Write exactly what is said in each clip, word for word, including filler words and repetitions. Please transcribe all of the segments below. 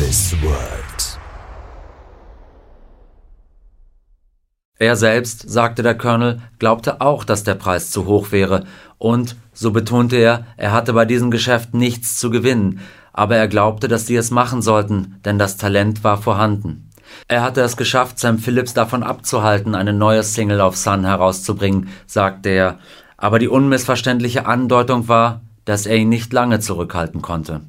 Elvis World. Er selbst, sagte der Colonel, glaubte auch, dass der Preis zu hoch wäre und, so betonte er, er hatte bei diesem Geschäft nichts zu gewinnen, aber er glaubte, dass sie es machen sollten, denn das Talent war vorhanden. Er hatte es geschafft, Sam Phillips davon abzuhalten, eine neue Single auf Sun herauszubringen, sagte er, aber die unmissverständliche Andeutung war, dass er ihn nicht lange zurückhalten konnte.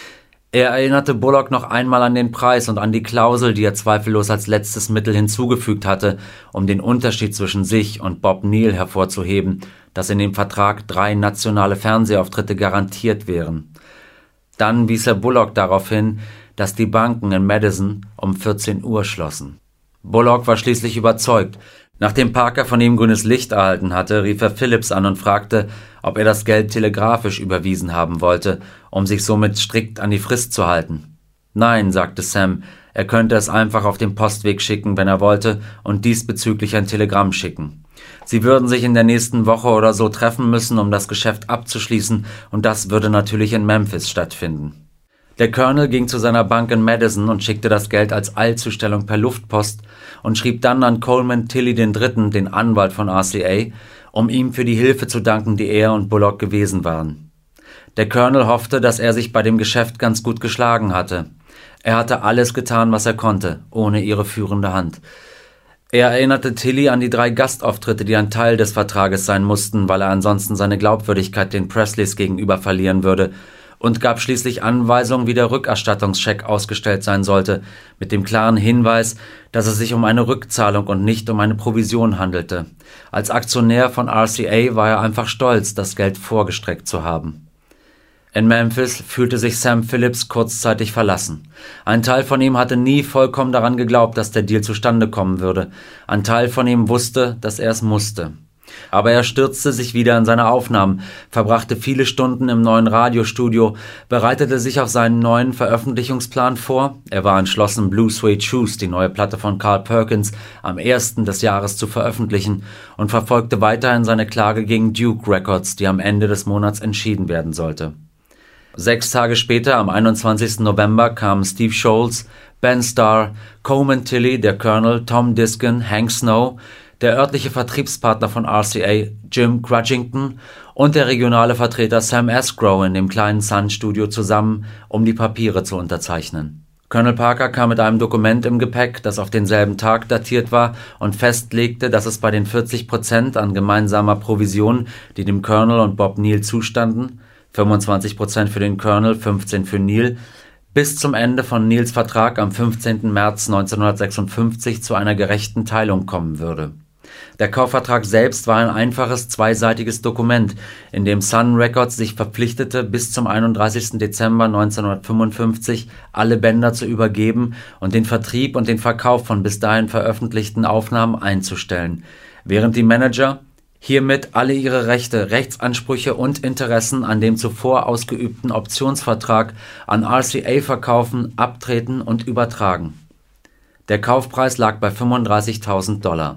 Er erinnerte Bullock noch einmal an den Preis und an die Klausel, die er zweifellos als letztes Mittel hinzugefügt hatte, um den Unterschied zwischen sich und Bob Neal hervorzuheben, dass in dem Vertrag drei nationale Fernsehauftritte garantiert wären. Dann wies er Bullock darauf hin, dass die Banken in Madison um vierzehn Uhr schlossen. Bullock war schließlich überzeugt. Nachdem Parker von ihm grünes Licht erhalten hatte, rief er Phillips an und fragte, ob er das Geld telegrafisch überwiesen haben wollte, um sich somit strikt an die Frist zu halten. Nein, sagte Sam, er könnte es einfach auf dem Postweg schicken, wenn er wollte, und diesbezüglich ein Telegramm schicken. Sie würden sich in der nächsten Woche oder so treffen müssen, um das Geschäft abzuschließen, und das würde natürlich in Memphis stattfinden. Der Colonel ging zu seiner Bank in Madison und schickte das Geld als Eilzustellung per Luftpost und schrieb dann an Coleman Tilley der Dritte, den Anwalt von R C A, um ihm für die Hilfe zu danken, die er und Bullock gewesen waren. Der Colonel hoffte, dass er sich bei dem Geschäft ganz gut geschlagen hatte. Er hatte alles getan, was er konnte, ohne ihre führende Hand. Er erinnerte Tilley an die drei Gastauftritte, die ein Teil des Vertrages sein mussten, weil er ansonsten seine Glaubwürdigkeit den Presleys gegenüber verlieren würde, und gab schließlich Anweisungen, wie der Rückerstattungscheck ausgestellt sein sollte, mit dem klaren Hinweis, dass es sich um eine Rückzahlung und nicht um eine Provision handelte. Als Aktionär von R C A war er einfach stolz, das Geld vorgestreckt zu haben. In Memphis fühlte sich Sam Phillips kurzzeitig verlassen. Ein Teil von ihm hatte nie vollkommen daran geglaubt, dass der Deal zustande kommen würde. Ein Teil von ihm wusste, dass er es musste. Aber er stürzte sich wieder in seine Aufnahmen, verbrachte viele Stunden im neuen Radiostudio, bereitete sich auf seinen neuen Veröffentlichungsplan vor. Er war entschlossen, Blue Suede Shoes, die neue Platte von Carl Perkins, am ersten des Jahres zu veröffentlichen und verfolgte weiterhin seine Klage gegen Duke Records, die am Ende des Monats entschieden werden sollte. Sechs Tage später, am einundzwanzigsten November, kamen Steve Scholes, Ben Starr, Coleman Tilley, der Colonel, Tom Diskin, Hank Snow, der örtliche Vertriebspartner von R C A, Jim Grudgington, und der regionale Vertreter Sam Asgrow in dem kleinen Sun-Studio zusammen, um die Papiere zu unterzeichnen. Colonel Parker kam mit einem Dokument im Gepäck, das auf denselben Tag datiert war und festlegte, dass es bei den vierzig Prozent an gemeinsamer Provision, die dem Colonel und Bob Neal zustanden, fünfundzwanzig Prozent für den Colonel, fünfzehn für Neal, bis zum Ende von Neals Vertrag am fünfzehnten März neunzehnhundertsechsundfünfzig zu einer gerechten Teilung kommen würde. Der Kaufvertrag selbst war ein einfaches zweiseitiges Dokument, in dem Sun Records sich verpflichtete, bis zum einunddreißigsten Dezember neunzehnhundertfünfundfünfzig alle Bänder zu übergeben und den Vertrieb und den Verkauf von bis dahin veröffentlichten Aufnahmen einzustellen, während die Manager hiermit alle ihre Rechte, Rechtsansprüche und Interessen an dem zuvor ausgeübten Optionsvertrag an R C A verkaufen, abtreten und übertragen. Der Kaufpreis lag bei fünfunddreißigtausend Dollar.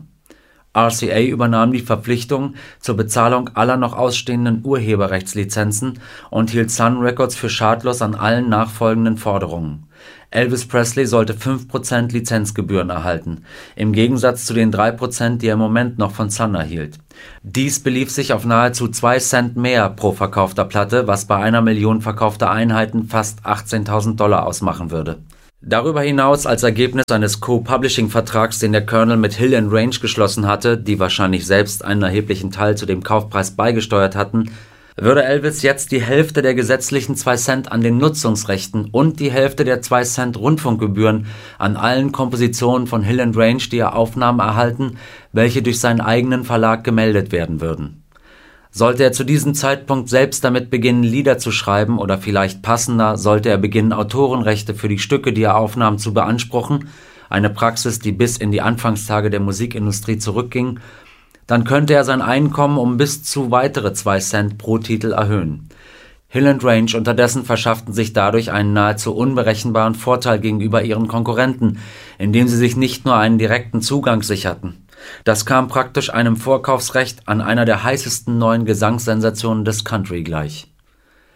R C A übernahm die Verpflichtung zur Bezahlung aller noch ausstehenden Urheberrechtslizenzen und hielt Sun Records für schadlos an allen nachfolgenden Forderungen. Elvis Presley sollte fünf Prozent Lizenzgebühren erhalten, im Gegensatz zu den drei Prozent, die er im Moment noch von Sun erhielt. Dies belief sich auf nahezu zwei Cent mehr pro verkaufter Platte, was bei einer Million verkaufter Einheiten fast achtzehntausend Dollar ausmachen würde. Darüber hinaus, als Ergebnis eines Co-Publishing-Vertrags, den der Colonel mit Hill and Range geschlossen hatte, die wahrscheinlich selbst einen erheblichen Teil zu dem Kaufpreis beigesteuert hatten, würde Elvis jetzt die Hälfte der gesetzlichen zwei Cent an den Nutzungsrechten und die Hälfte der zwei Cent Rundfunkgebühren an allen Kompositionen von Hill and Range, die er Aufnahmen erhalten, welche durch seinen eigenen Verlag gemeldet werden würden. Sollte er zu diesem Zeitpunkt selbst damit beginnen, Lieder zu schreiben, oder vielleicht passender, sollte er beginnen, Autorenrechte für die Stücke, die er aufnahm, zu beanspruchen, eine Praxis, die bis in die Anfangstage der Musikindustrie zurückging, dann könnte er sein Einkommen um bis zu weitere zwei Cent pro Titel erhöhen. Hill and Range unterdessen verschafften sich dadurch einen nahezu unberechenbaren Vorteil gegenüber ihren Konkurrenten, indem sie sich nicht nur einen direkten Zugang sicherten. Das kam praktisch einem Vorkaufsrecht an einer der heißesten neuen Gesangssensationen des Country gleich.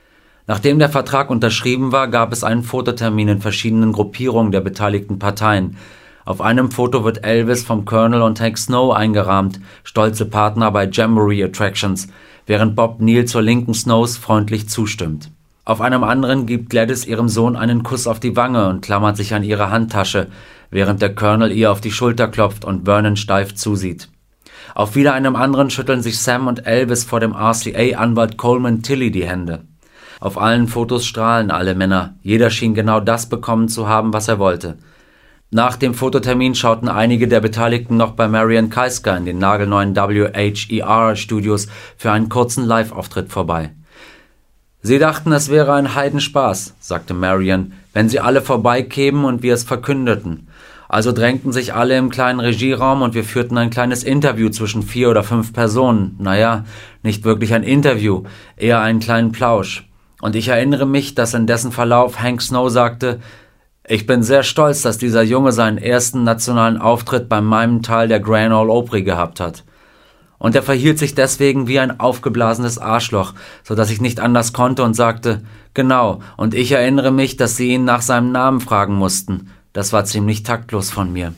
Nachdem der Vertrag unterschrieben war, gab es einen Fototermin in verschiedenen Gruppierungen der beteiligten Parteien. Auf einem Foto wird Elvis vom Colonel und Hank Snow eingerahmt, stolze Partner bei Jamboree Attractions, während Bob Neal zur linken Snows freundlich zustimmt. Auf einem anderen gibt Gladys ihrem Sohn einen Kuss auf die Wange und klammert sich an ihre Handtasche, während der Colonel ihr auf die Schulter klopft und Vernon steif zusieht. Auf wieder einem anderen schütteln sich Sam und Elvis vor dem R C A-Anwalt Coleman Tilley die Hände. Auf allen Fotos strahlen alle Männer, jeder schien genau das bekommen zu haben, was er wollte. Nach dem Fototermin schauten einige der Beteiligten noch bei Marian Keisker in den nagelneuen W H E R-Studios für einen kurzen Live-Auftritt vorbei. »Sie dachten, es wäre ein Heidenspaß«, sagte Marian, »wenn sie alle vorbeikämen und wir es verkündeten. Also drängten sich alle im kleinen Regieraum und wir führten ein kleines Interview zwischen vier oder fünf Personen. Naja, nicht wirklich ein Interview, eher einen kleinen Plausch. Und ich erinnere mich, dass in dessen Verlauf Hank Snow sagte, »Ich bin sehr stolz, dass dieser Junge seinen ersten nationalen Auftritt bei meinem Teil der Grand Ole Opry gehabt hat. Und er verhielt sich deswegen wie ein aufgeblasenes Arschloch, so dass ich nicht anders konnte und sagte, genau, und ich erinnere mich, dass sie ihn nach seinem Namen fragen mussten. Das war ziemlich taktlos von mir.«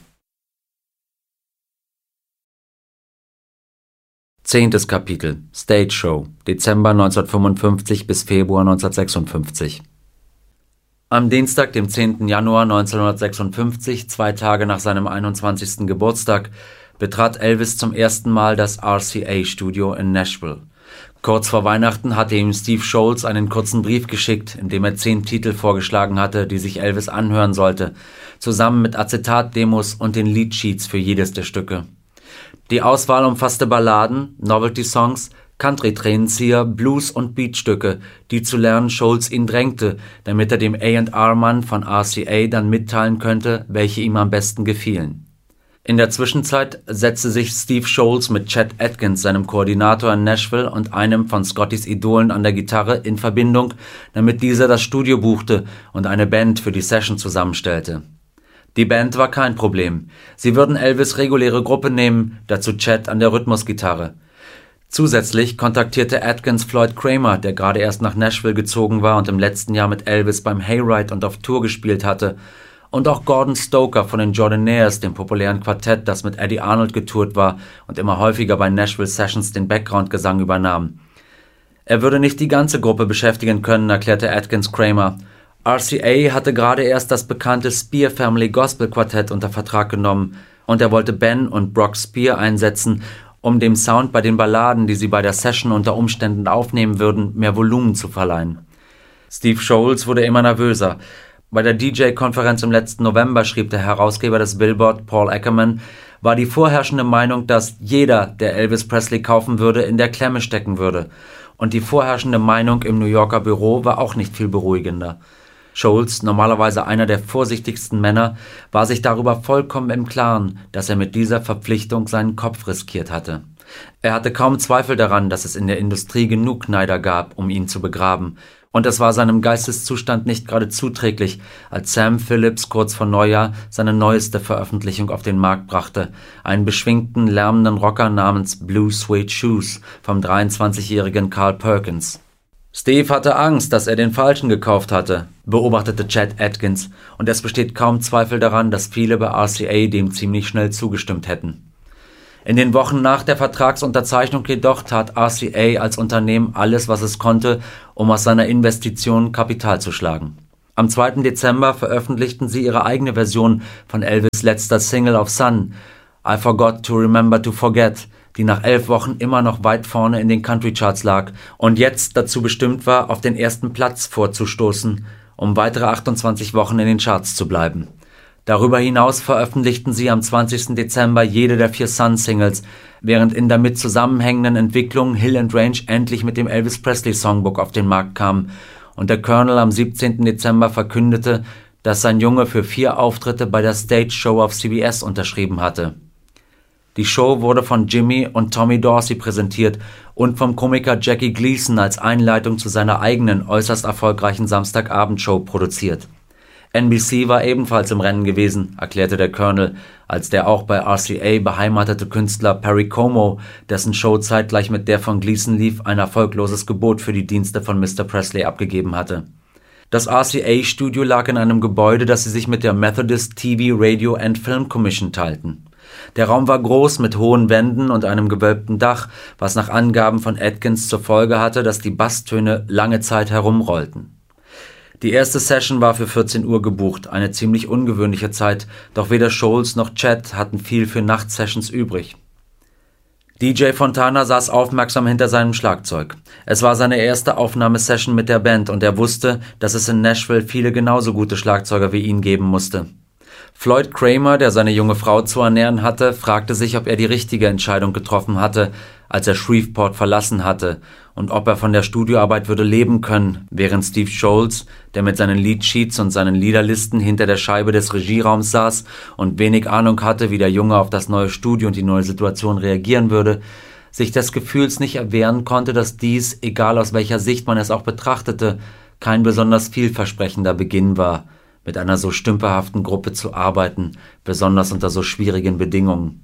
Zehntes Kapitel. Stage Show. Dezember neunzehnhundertfünfundfünfzig bis Februar neunzehnhundertsechsundfünfzig. Am Dienstag, dem zehnten Januar neunzehnhundertsechsundfünfzig, zwei Tage nach seinem einundzwanzigsten Geburtstag, betrat Elvis zum ersten Mal das R C A-Studio in Nashville. Kurz vor Weihnachten hatte ihm Steve Sholes einen kurzen Brief geschickt, in dem er zehn Titel vorgeschlagen hatte, die sich Elvis anhören sollte, zusammen mit Acetat-Demos und den Leadsheets für jedes der Stücke. Die Auswahl umfasste Balladen, Novelty-Songs, Country-Tränenzieher, Blues- und Beatstücke, die zu lernen Sholes ihn drängte, damit er dem A and R-Mann von R C A dann mitteilen könnte, welche ihm am besten gefielen. In der Zwischenzeit setzte sich Steve Sholes mit Chet Atkins, seinem Koordinator in Nashville und einem von Scottys Idolen an der Gitarre, in Verbindung, damit dieser das Studio buchte und eine Band für die Session zusammenstellte. Die Band war kein Problem. Sie würden Elvis' reguläre Gruppe nehmen, dazu Chet an der Rhythmusgitarre. Zusätzlich kontaktierte Atkins Floyd Kramer, der gerade erst nach Nashville gezogen war und im letzten Jahr mit Elvis beim Hayride und auf Tour gespielt hatte, und auch Gordon Stoker von den Jordanaires, dem populären Quartett, das mit Eddie Arnold getourt war und immer häufiger bei Nashville Sessions den Background-Gesang übernahm. Er würde nicht die ganze Gruppe beschäftigen können, erklärte Atkins Kramer. R C A hatte gerade erst das bekannte Spear Family Gospel Quartett unter Vertrag genommen und er wollte Ben und Brock Spear einsetzen, um dem Sound bei den Balladen, die sie bei der Session unter Umständen aufnehmen würden, mehr Volumen zu verleihen. Steve Sholes wurde immer nervöser. Bei der D J-Konferenz im letzten November schrieb der Herausgeber des Billboard, Paul Ackerman, war die vorherrschende Meinung, dass jeder, der Elvis Presley kaufen würde, in der Klemme stecken würde. Und die vorherrschende Meinung im New Yorker Büro war auch nicht viel beruhigender. Sholes, normalerweise einer der vorsichtigsten Männer, war sich darüber vollkommen im Klaren, dass er mit dieser Verpflichtung seinen Kopf riskiert hatte. Er hatte kaum Zweifel daran, dass es in der Industrie genug Neider gab, um ihn zu begraben. Und es war seinem Geisteszustand nicht gerade zuträglich, als Sam Phillips kurz vor Neujahr seine neueste Veröffentlichung auf den Markt brachte, einen beschwingten, lärmenden Rocker namens Blue Suede Shoes vom dreiundzwanzigjährigen Carl Perkins. Steve hatte Angst, dass er den Falschen gekauft hatte, beobachtete Chet Atkins, und es besteht kaum Zweifel daran, dass viele bei R C A dem ziemlich schnell zugestimmt hätten. In den Wochen nach der Vertragsunterzeichnung jedoch tat R C A als Unternehmen alles, was es konnte, um aus seiner Investition Kapital zu schlagen. Am zweiten Dezember veröffentlichten sie ihre eigene Version von Elvis' letzter Single auf Sun, I Forgot to Remember to Forget, die nach elf Wochen immer noch weit vorne in den Country-Charts lag und jetzt dazu bestimmt war, auf den ersten Platz vorzustoßen, um weitere achtundzwanzig Wochen in den Charts zu bleiben. Darüber hinaus veröffentlichten sie am zwanzigsten Dezember jede der vier Sun-Singles, während in damit zusammenhängenden Entwicklungen Hill and Range endlich mit dem Elvis Presley Songbook auf den Markt kam und der Colonel am siebzehnten Dezember verkündete, dass sein Junge für vier Auftritte bei der Stage Show auf C B S unterschrieben hatte. Die Show wurde von Jimmy und Tommy Dorsey präsentiert und vom Komiker Jackie Gleason als Einleitung zu seiner eigenen, äußerst erfolgreichen Samstagabendshow produziert. N B C war ebenfalls im Rennen gewesen, erklärte der Colonel, als der auch bei R C A beheimatete Künstler Perry Como, dessen Show zeitgleich mit der von Gleason lief, ein erfolgloses Gebot für die Dienste von Mister Presley abgegeben hatte. Das R C A-Studio lag in einem Gebäude, das sie sich mit der Methodist T V, Radio and Film Commission teilten. Der Raum war groß mit hohen Wänden und einem gewölbten Dach, was nach Angaben von Atkins zur Folge hatte, dass die Basstöne lange Zeit herumrollten. Die erste Session war für vierzehn Uhr gebucht, eine ziemlich ungewöhnliche Zeit, doch weder Scholes noch Chet hatten viel für Nachtsessions übrig. D J Fontana saß aufmerksam hinter seinem Schlagzeug. Es war seine erste Aufnahmesession mit der Band und er wusste, dass es in Nashville viele genauso gute Schlagzeuger wie ihn geben musste. Floyd Kramer, der seine junge Frau zu ernähren hatte, fragte sich, ob er die richtige Entscheidung getroffen hatte, als er Shreveport verlassen hatte, und ob er von der Studioarbeit würde leben können, während Steve Scholes, der mit seinen Leadsheets und seinen Liederlisten hinter der Scheibe des Regieraums saß und wenig Ahnung hatte, wie der Junge auf das neue Studio und die neue Situation reagieren würde, sich des Gefühls nicht erwehren konnte, dass dies, egal aus welcher Sicht man es auch betrachtete, kein besonders vielversprechender Beginn war, mit einer so stümperhaften Gruppe zu arbeiten, besonders unter so schwierigen Bedingungen.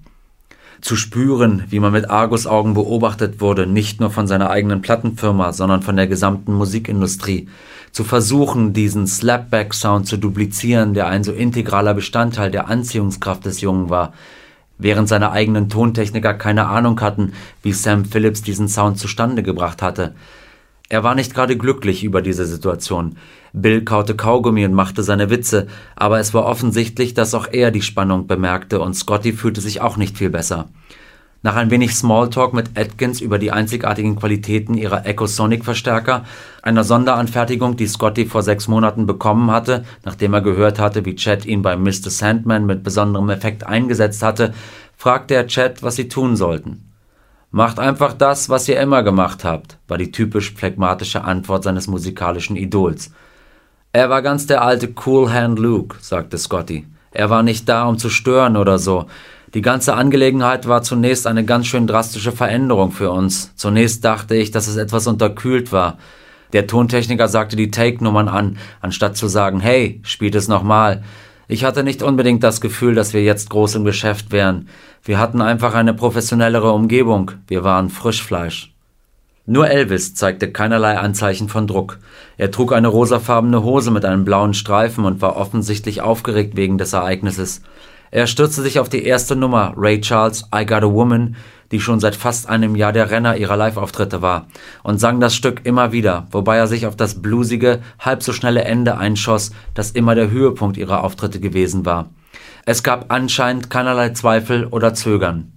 Zu spüren, wie man mit Argusaugen beobachtet wurde, nicht nur von seiner eigenen Plattenfirma, sondern von der gesamten Musikindustrie. Zu versuchen, diesen Slapback-Sound zu duplizieren, der ein so integraler Bestandteil der Anziehungskraft des Jungen war, während seine eigenen Tontechniker keine Ahnung hatten, wie Sam Phillips diesen Sound zustande gebracht hatte. Er war nicht gerade glücklich über diese Situation. Bill kaute Kaugummi und machte seine Witze, aber es war offensichtlich, dass auch er die Spannung bemerkte und Scotty fühlte sich auch nicht viel besser. Nach ein wenig Smalltalk mit Atkins über die einzigartigen Qualitäten ihrer Echosonic-Verstärker, einer Sonderanfertigung, die Scotty vor sechs Monaten bekommen hatte, nachdem er gehört hatte, wie Chet ihn bei Mister Sandman mit besonderem Effekt eingesetzt hatte, fragte er Chet, was sie tun sollten. »Macht einfach das, was ihr immer gemacht habt«, war die typisch phlegmatische Antwort seines musikalischen Idols. »Er war ganz der alte Cool Hand Luke«, sagte Scotty. »Er war nicht da, um zu stören oder so. Die ganze Angelegenheit war zunächst eine ganz schön drastische Veränderung für uns. Zunächst dachte ich, dass es etwas unterkühlt war. Der Tontechniker sagte die Take-Nummern an, anstatt zu sagen, hey, spielt es nochmal. Ich hatte nicht unbedingt das Gefühl, dass wir jetzt groß im Geschäft wären. Wir hatten einfach eine professionellere Umgebung. Wir waren Frischfleisch.« Nur Elvis zeigte keinerlei Anzeichen von Druck. Er trug eine rosafarbene Hose mit einem blauen Streifen und war offensichtlich aufgeregt wegen des Ereignisses. Er stürzte sich auf die erste Nummer, Ray Charles' I Got a Woman, die schon seit fast einem Jahr der Renner ihrer Live-Auftritte war, und sang das Stück immer wieder, wobei er sich auf das bluesige, halb so schnelle Ende einschoss, das immer der Höhepunkt ihrer Auftritte gewesen war. Es gab anscheinend keinerlei Zweifel oder Zögern.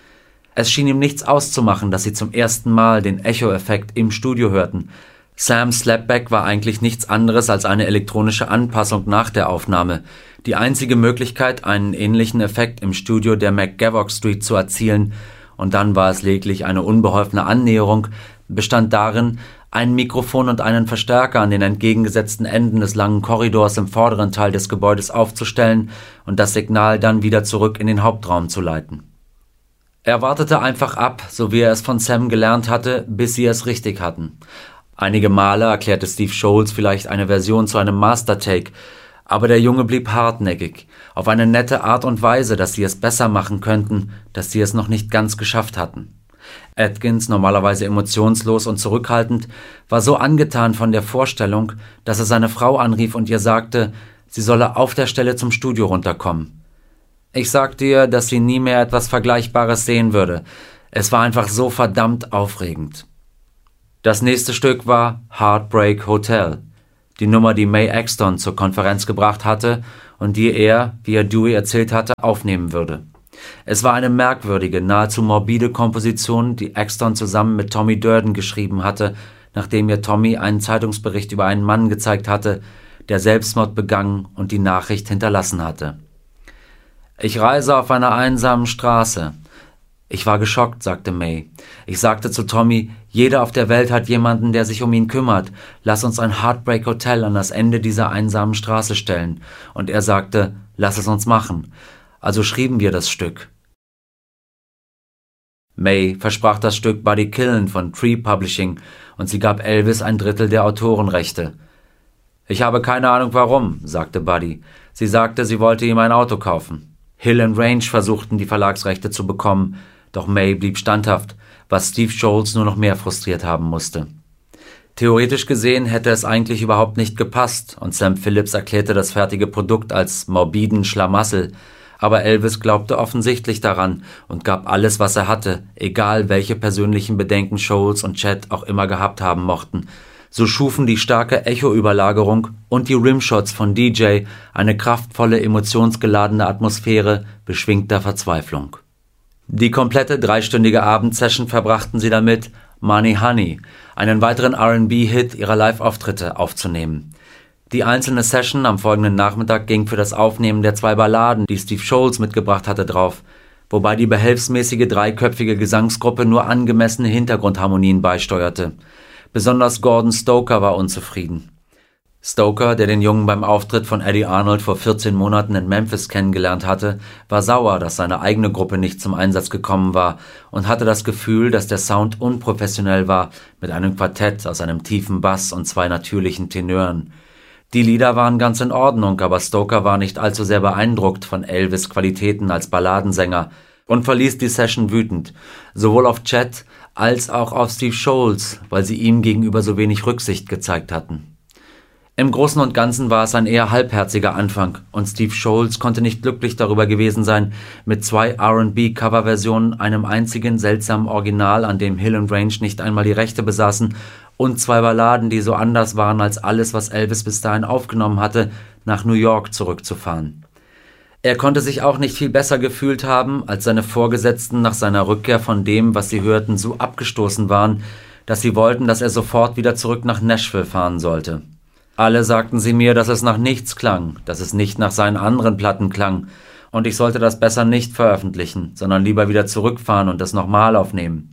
Es schien ihm nichts auszumachen, dass sie zum ersten Mal den Echo-Effekt im Studio hörten. Sam's Slapback war eigentlich nichts anderes als eine elektronische Anpassung nach der Aufnahme. Die einzige Möglichkeit, einen ähnlichen Effekt im Studio der McGavock Street zu erzielen, und dann war es lediglich eine unbeholfene Annäherung, bestand darin, ein Mikrofon und einen Verstärker an den entgegengesetzten Enden des langen Korridors im vorderen Teil des Gebäudes aufzustellen und das Signal dann wieder zurück in den Hauptraum zu leiten. Er wartete einfach ab, so wie er es von Sam gelernt hatte, bis sie es richtig hatten. Einige Male erklärte Steve Scholes vielleicht eine Version zu einem Master-Take, aber der Junge blieb hartnäckig, auf eine nette Art und Weise, dass sie es besser machen könnten, dass sie es noch nicht ganz geschafft hatten. Atkins, normalerweise emotionslos und zurückhaltend, war so angetan von der Vorstellung, dass er seine Frau anrief und ihr sagte, sie solle auf der Stelle zum Studio runterkommen. Ich sagte ihr, dass sie nie mehr etwas Vergleichbares sehen würde. Es war einfach so verdammt aufregend. Das nächste Stück war Heartbreak Hotel, die Nummer, die Mae Axton zur Konferenz gebracht hatte und die er, wie er Dewey erzählt hatte, aufnehmen würde. Es war eine merkwürdige, nahezu morbide Komposition, die Axton zusammen mit Tommy Durden geschrieben hatte, nachdem ihr Tommy einen Zeitungsbericht über einen Mann gezeigt hatte, der Selbstmord begangen und die Nachricht hinterlassen hatte. »Ich reise auf einer einsamen Straße.« Ich war geschockt, sagte Mae. Ich sagte zu Tommy, jeder auf der Welt hat jemanden, der sich um ihn kümmert. Lass uns ein Heartbreak Hotel an das Ende dieser einsamen Straße stellen. Und er sagte, lass es uns machen. Also schrieben wir das Stück. Mae versprach das Stück Buddy Killen von Tree Publishing und sie gab Elvis ein Drittel der Autorenrechte. »Ich habe keine Ahnung warum«, sagte Buddy. Sie sagte, sie wollte ihm ein Auto kaufen. Hill und Range versuchten, die Verlagsrechte zu bekommen, doch May blieb standhaft, was Steve Sholes nur noch mehr frustriert haben musste. Theoretisch gesehen hätte es eigentlich überhaupt nicht gepasst und Sam Phillips erklärte das fertige Produkt als morbiden Schlamassel, aber Elvis glaubte offensichtlich daran und gab alles, was er hatte, egal welche persönlichen Bedenken Sholes und Chet auch immer gehabt haben mochten. So schufen die starke Echo-Überlagerung und die Rimshots von D J eine kraftvolle, emotionsgeladene Atmosphäre beschwingter Verzweiflung. Die komplette dreistündige Abendsession verbrachten sie damit, Money Honey, einen weiteren R and B-Hit ihrer Live-Auftritte, aufzunehmen. Die einzelne Session am folgenden Nachmittag ging für das Aufnehmen der zwei Balladen, die Steve Sholes mitgebracht hatte, drauf, wobei die behelfsmäßige dreiköpfige Gesangsgruppe nur angemessene Hintergrundharmonien beisteuerte. Besonders Gordon Stoker war unzufrieden. Stoker, der den Jungen beim Auftritt von Eddie Arnold vor vierzehn Monaten in Memphis kennengelernt hatte, war sauer, dass seine eigene Gruppe nicht zum Einsatz gekommen war und hatte das Gefühl, dass der Sound unprofessionell war, mit einem Quartett aus einem tiefen Bass und zwei natürlichen Tenören. Die Lieder waren ganz in Ordnung, aber Stoker war nicht allzu sehr beeindruckt von Elvis' Qualitäten als Balladensänger und verließ die Session wütend, sowohl auf Chet als auch auf Steve Sholes, weil sie ihm gegenüber so wenig Rücksicht gezeigt hatten. Im Großen und Ganzen war es ein eher halbherziger Anfang und Steve Sholes konnte nicht glücklich darüber gewesen sein, mit zwei R and B-Coverversionen, einem einzigen seltsamen Original, an dem Hill und Range nicht einmal die Rechte besaßen, und zwei Balladen, die so anders waren als alles, was Elvis bis dahin aufgenommen hatte, nach New York zurückzufahren. Er konnte sich auch nicht viel besser gefühlt haben, als seine Vorgesetzten nach seiner Rückkehr von dem, was sie hörten, so abgestoßen waren, dass sie wollten, dass er sofort wieder zurück nach Nashville fahren sollte. Alle sagten sie mir, dass es nach nichts klang, dass es nicht nach seinen anderen Platten klang, und ich sollte das besser nicht veröffentlichen, sondern lieber wieder zurückfahren und es nochmal aufnehmen.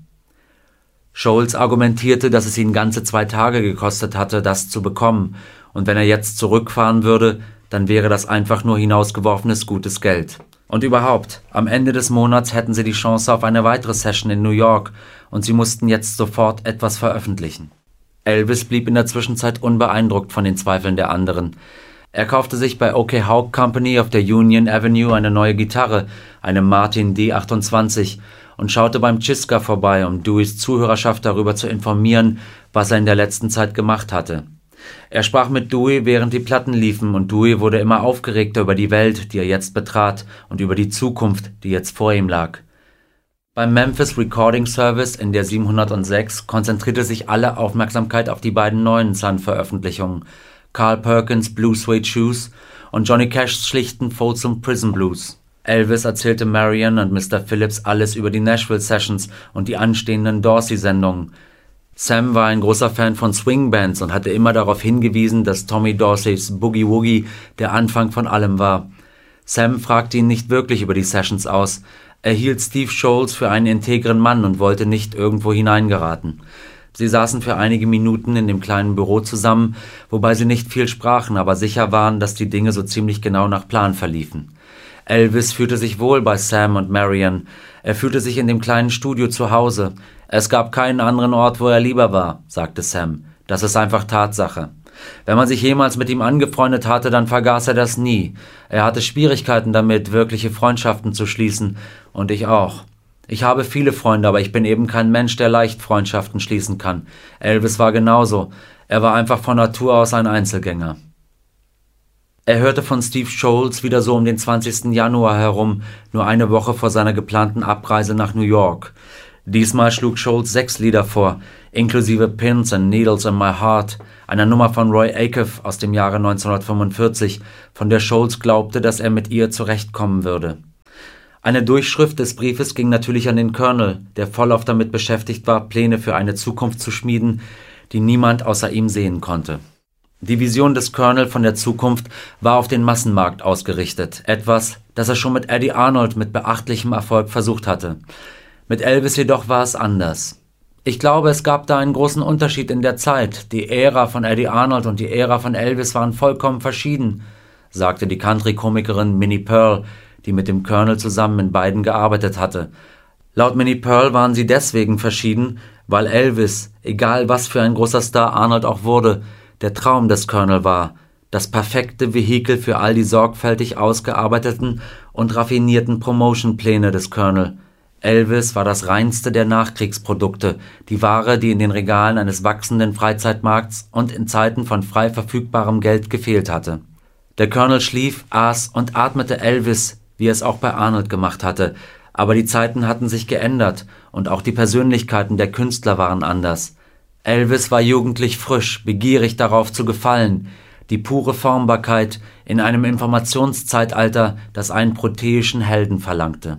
Sholes argumentierte, dass es ihn ganze zwei Tage gekostet hatte, das zu bekommen, und wenn er jetzt zurückfahren würde, dann wäre das einfach nur hinausgeworfenes gutes Geld. Und überhaupt, am Ende des Monats hätten sie die Chance auf eine weitere Session in New York, und sie mussten jetzt sofort etwas veröffentlichen. Elvis blieb in der Zwischenzeit unbeeindruckt von den Zweifeln der anderen. Er kaufte sich bei O K Hawk Company auf der Union Avenue eine neue Gitarre, eine Martin D achtundzwanzig, und schaute beim Chiska vorbei, um Deweys Zuhörerschaft darüber zu informieren, was er in der letzten Zeit gemacht hatte. Er sprach mit Dewey, während die Platten liefen, und Dewey wurde immer aufgeregter über die Welt, die er jetzt betrat, und über die Zukunft, die jetzt vor ihm lag. Beim Memphis Recording Service in der siebenhundertsechs konzentrierte sich alle Aufmerksamkeit auf die beiden neuen Sun-Veröffentlichungen, Carl Perkins' Blue Suede Shoes und Johnny Cashs schlichten Folsom Prison Blues. Elvis erzählte Marion und Mister Phillips alles über die Nashville-Sessions und die anstehenden Dorsey-Sendungen. Sam war ein großer Fan von Swing-Bands und hatte immer darauf hingewiesen, dass Tommy Dorseys Boogie Woogie der Anfang von allem war. Sam fragte ihn nicht wirklich über die Sessions aus. Er hielt Steve Sholes für einen integren Mann und wollte nicht irgendwo hineingeraten. Sie saßen für einige Minuten in dem kleinen Büro zusammen, wobei sie nicht viel sprachen, aber sicher waren, dass die Dinge so ziemlich genau nach Plan verliefen. Elvis fühlte sich wohl bei Sam und Marion. Er fühlte sich in dem kleinen Studio zu Hause. Es gab keinen anderen Ort, wo er lieber war, sagte Sam. Das ist einfach Tatsache. Wenn man sich jemals mit ihm angefreundet hatte, dann vergaß er das nie. Er hatte Schwierigkeiten damit, wirkliche Freundschaften zu schließen. Und ich auch. Ich habe viele Freunde, aber ich bin eben kein Mensch, der leicht Freundschaften schließen kann. Elvis war genauso. Er war einfach von Natur aus ein Einzelgänger. Er hörte von Steve Sholes wieder so um den zwanzigsten Januar herum, nur eine Woche vor seiner geplanten Abreise nach New York. Diesmal schlug Sholes sechs Lieder vor, inklusive Pins and Needles in My Heart, einer Nummer von Roy Acuff aus dem Jahre neunzehnhundertfünfundvierzig, von der Sholes glaubte, dass er mit ihr zurechtkommen würde. Eine Durchschrift des Briefes ging natürlich an den Colonel, der vollauf damit beschäftigt war, Pläne für eine Zukunft zu schmieden, die niemand außer ihm sehen konnte. Die Vision des Colonel von der Zukunft war auf den Massenmarkt ausgerichtet, etwas, das er schon mit Eddie Arnold mit beachtlichem Erfolg versucht hatte. Mit Elvis jedoch war es anders. Ich glaube, es gab da einen großen Unterschied in der Zeit. Die Ära von Eddie Arnold und die Ära von Elvis waren vollkommen verschieden, sagte die Country-Komikerin Minnie Pearl, die mit dem Colonel zusammen in beiden gearbeitet hatte. Laut Minnie Pearl waren sie deswegen verschieden, weil Elvis, egal was für ein großer Star Arnold auch wurde, der Traum des Colonel war, das perfekte Vehikel für all die sorgfältig ausgearbeiteten und raffinierten Promotion-Pläne des Colonel. Elvis war das reinste der Nachkriegsprodukte, die Ware, die in den Regalen eines wachsenden Freizeitmarkts und in Zeiten von frei verfügbarem Geld gefehlt hatte. Der Colonel schlief, aß und atmete Elvis, wie er es auch bei Arnold gemacht hatte, aber die Zeiten hatten sich geändert und auch die Persönlichkeiten der Künstler waren anders. Elvis war jugendlich frisch, begierig darauf zu gefallen, die pure Formbarkeit in einem Informationszeitalter, das einen proteischen Helden verlangte.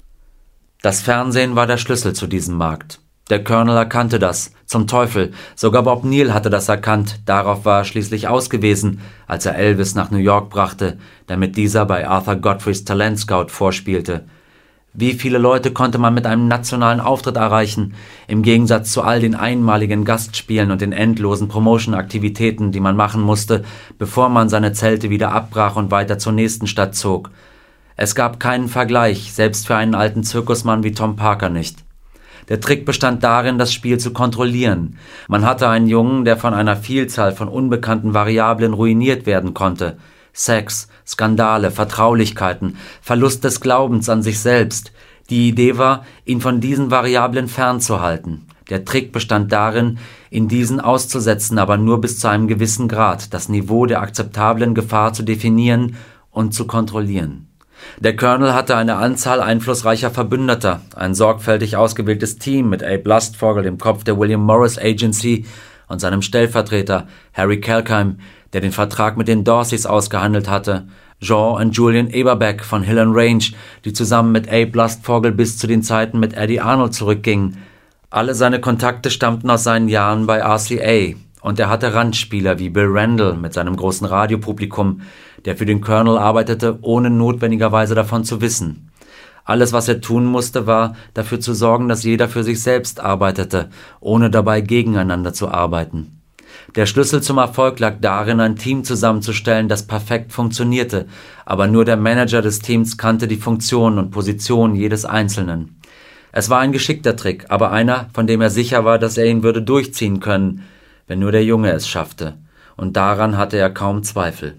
Das Fernsehen war der Schlüssel zu diesem Markt. Der Colonel erkannte das, zum Teufel, sogar Bob Neal hatte das erkannt, darauf war er schließlich ausgewiesen, als er Elvis nach New York brachte, damit dieser bei Arthur Godfreys Talent Scout vorspielte. Wie viele Leute konnte man mit einem nationalen Auftritt erreichen, im Gegensatz zu all den einmaligen Gastspielen und den endlosen Promotion-Aktivitäten, die man machen musste, bevor man seine Zelte wieder abbrach und weiter zur nächsten Stadt zog. Es gab keinen Vergleich, selbst für einen alten Zirkusmann wie Tom Parker nicht. Der Trick bestand darin, das Spiel zu kontrollieren. Man hatte einen Jungen, der von einer Vielzahl von unbekannten Variablen ruiniert werden konnte. Sex, Skandale, Vertraulichkeiten, Verlust des Glaubens an sich selbst. Die Idee war, ihn von diesen Variablen fernzuhalten. Der Trick bestand darin, ihn diesen auszusetzen, aber nur bis zu einem gewissen Grad, das Niveau der akzeptablen Gefahr zu definieren und zu kontrollieren. Der Colonel hatte eine Anzahl einflussreicher Verbündeter, ein sorgfältig ausgewähltes Team mit Abe Lustvogel, dem Kopf der William Morris Agency, und seinem Stellvertreter Harry Kelkheim, der den Vertrag mit den Dorseys ausgehandelt hatte, Jean und Julian Eberbeck von Hill and Range, die zusammen mit Abe Lustvogel bis zu den Zeiten mit Eddie Arnold zurückgingen. Alle seine Kontakte stammten aus seinen Jahren bei R C A, und er hatte Randspieler wie Bill Randall mit seinem großen Radiopublikum, der für den Colonel arbeitete, ohne notwendigerweise davon zu wissen. Alles, was er tun musste, war, dafür zu sorgen, dass jeder für sich selbst arbeitete, ohne dabei gegeneinander zu arbeiten. Der Schlüssel zum Erfolg lag darin, ein Team zusammenzustellen, das perfekt funktionierte, aber nur der Manager des Teams kannte die Funktion und Position jedes Einzelnen. Es war ein geschickter Trick, aber einer, von dem er sicher war, dass er ihn würde durchziehen können, wenn nur der Junge es schaffte. Und daran hatte er kaum Zweifel.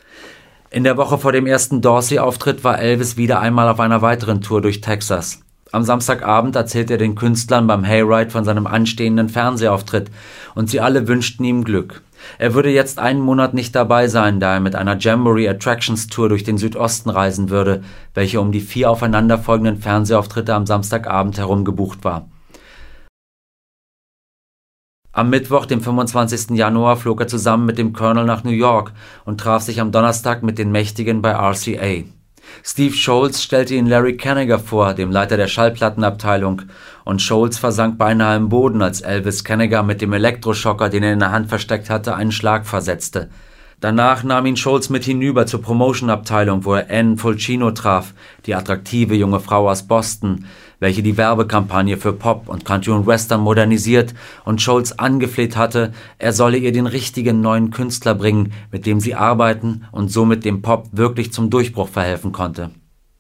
In der Woche vor dem ersten Dorsey-Auftritt war Elvis wieder einmal auf einer weiteren Tour durch Texas. Am Samstagabend erzählte er den Künstlern beim Hayride von seinem anstehenden Fernsehauftritt und sie alle wünschten ihm Glück. Er würde jetzt einen Monat nicht dabei sein, da er mit einer Jamboree Attractions Tour durch den Südosten reisen würde, welche um die vier aufeinanderfolgenden Fernsehauftritte am Samstagabend herum gebucht war. Am Mittwoch, dem fünfundzwanzigsten Januar, flog er zusammen mit dem Colonel nach New York und traf sich am Donnerstag mit den Mächtigen bei R C A. Steve Scholz stellte ihn Larry Kanigher vor, dem Leiter der Schallplattenabteilung, und Scholz versank beinahe im Boden, als Elvis Kanigher mit dem Elektroschocker, den er in der Hand versteckt hatte, einen Schlag versetzte. Danach nahm ihn Scholz mit hinüber zur Promotion-Abteilung, wo er Ann Fulcino traf, die attraktive junge Frau aus Boston, welche die Werbekampagne für Pop und Country und Western modernisiert und Scholz angefleht hatte, er solle ihr den richtigen neuen Künstler bringen, mit dem sie arbeiten und somit dem Pop wirklich zum Durchbruch verhelfen konnte.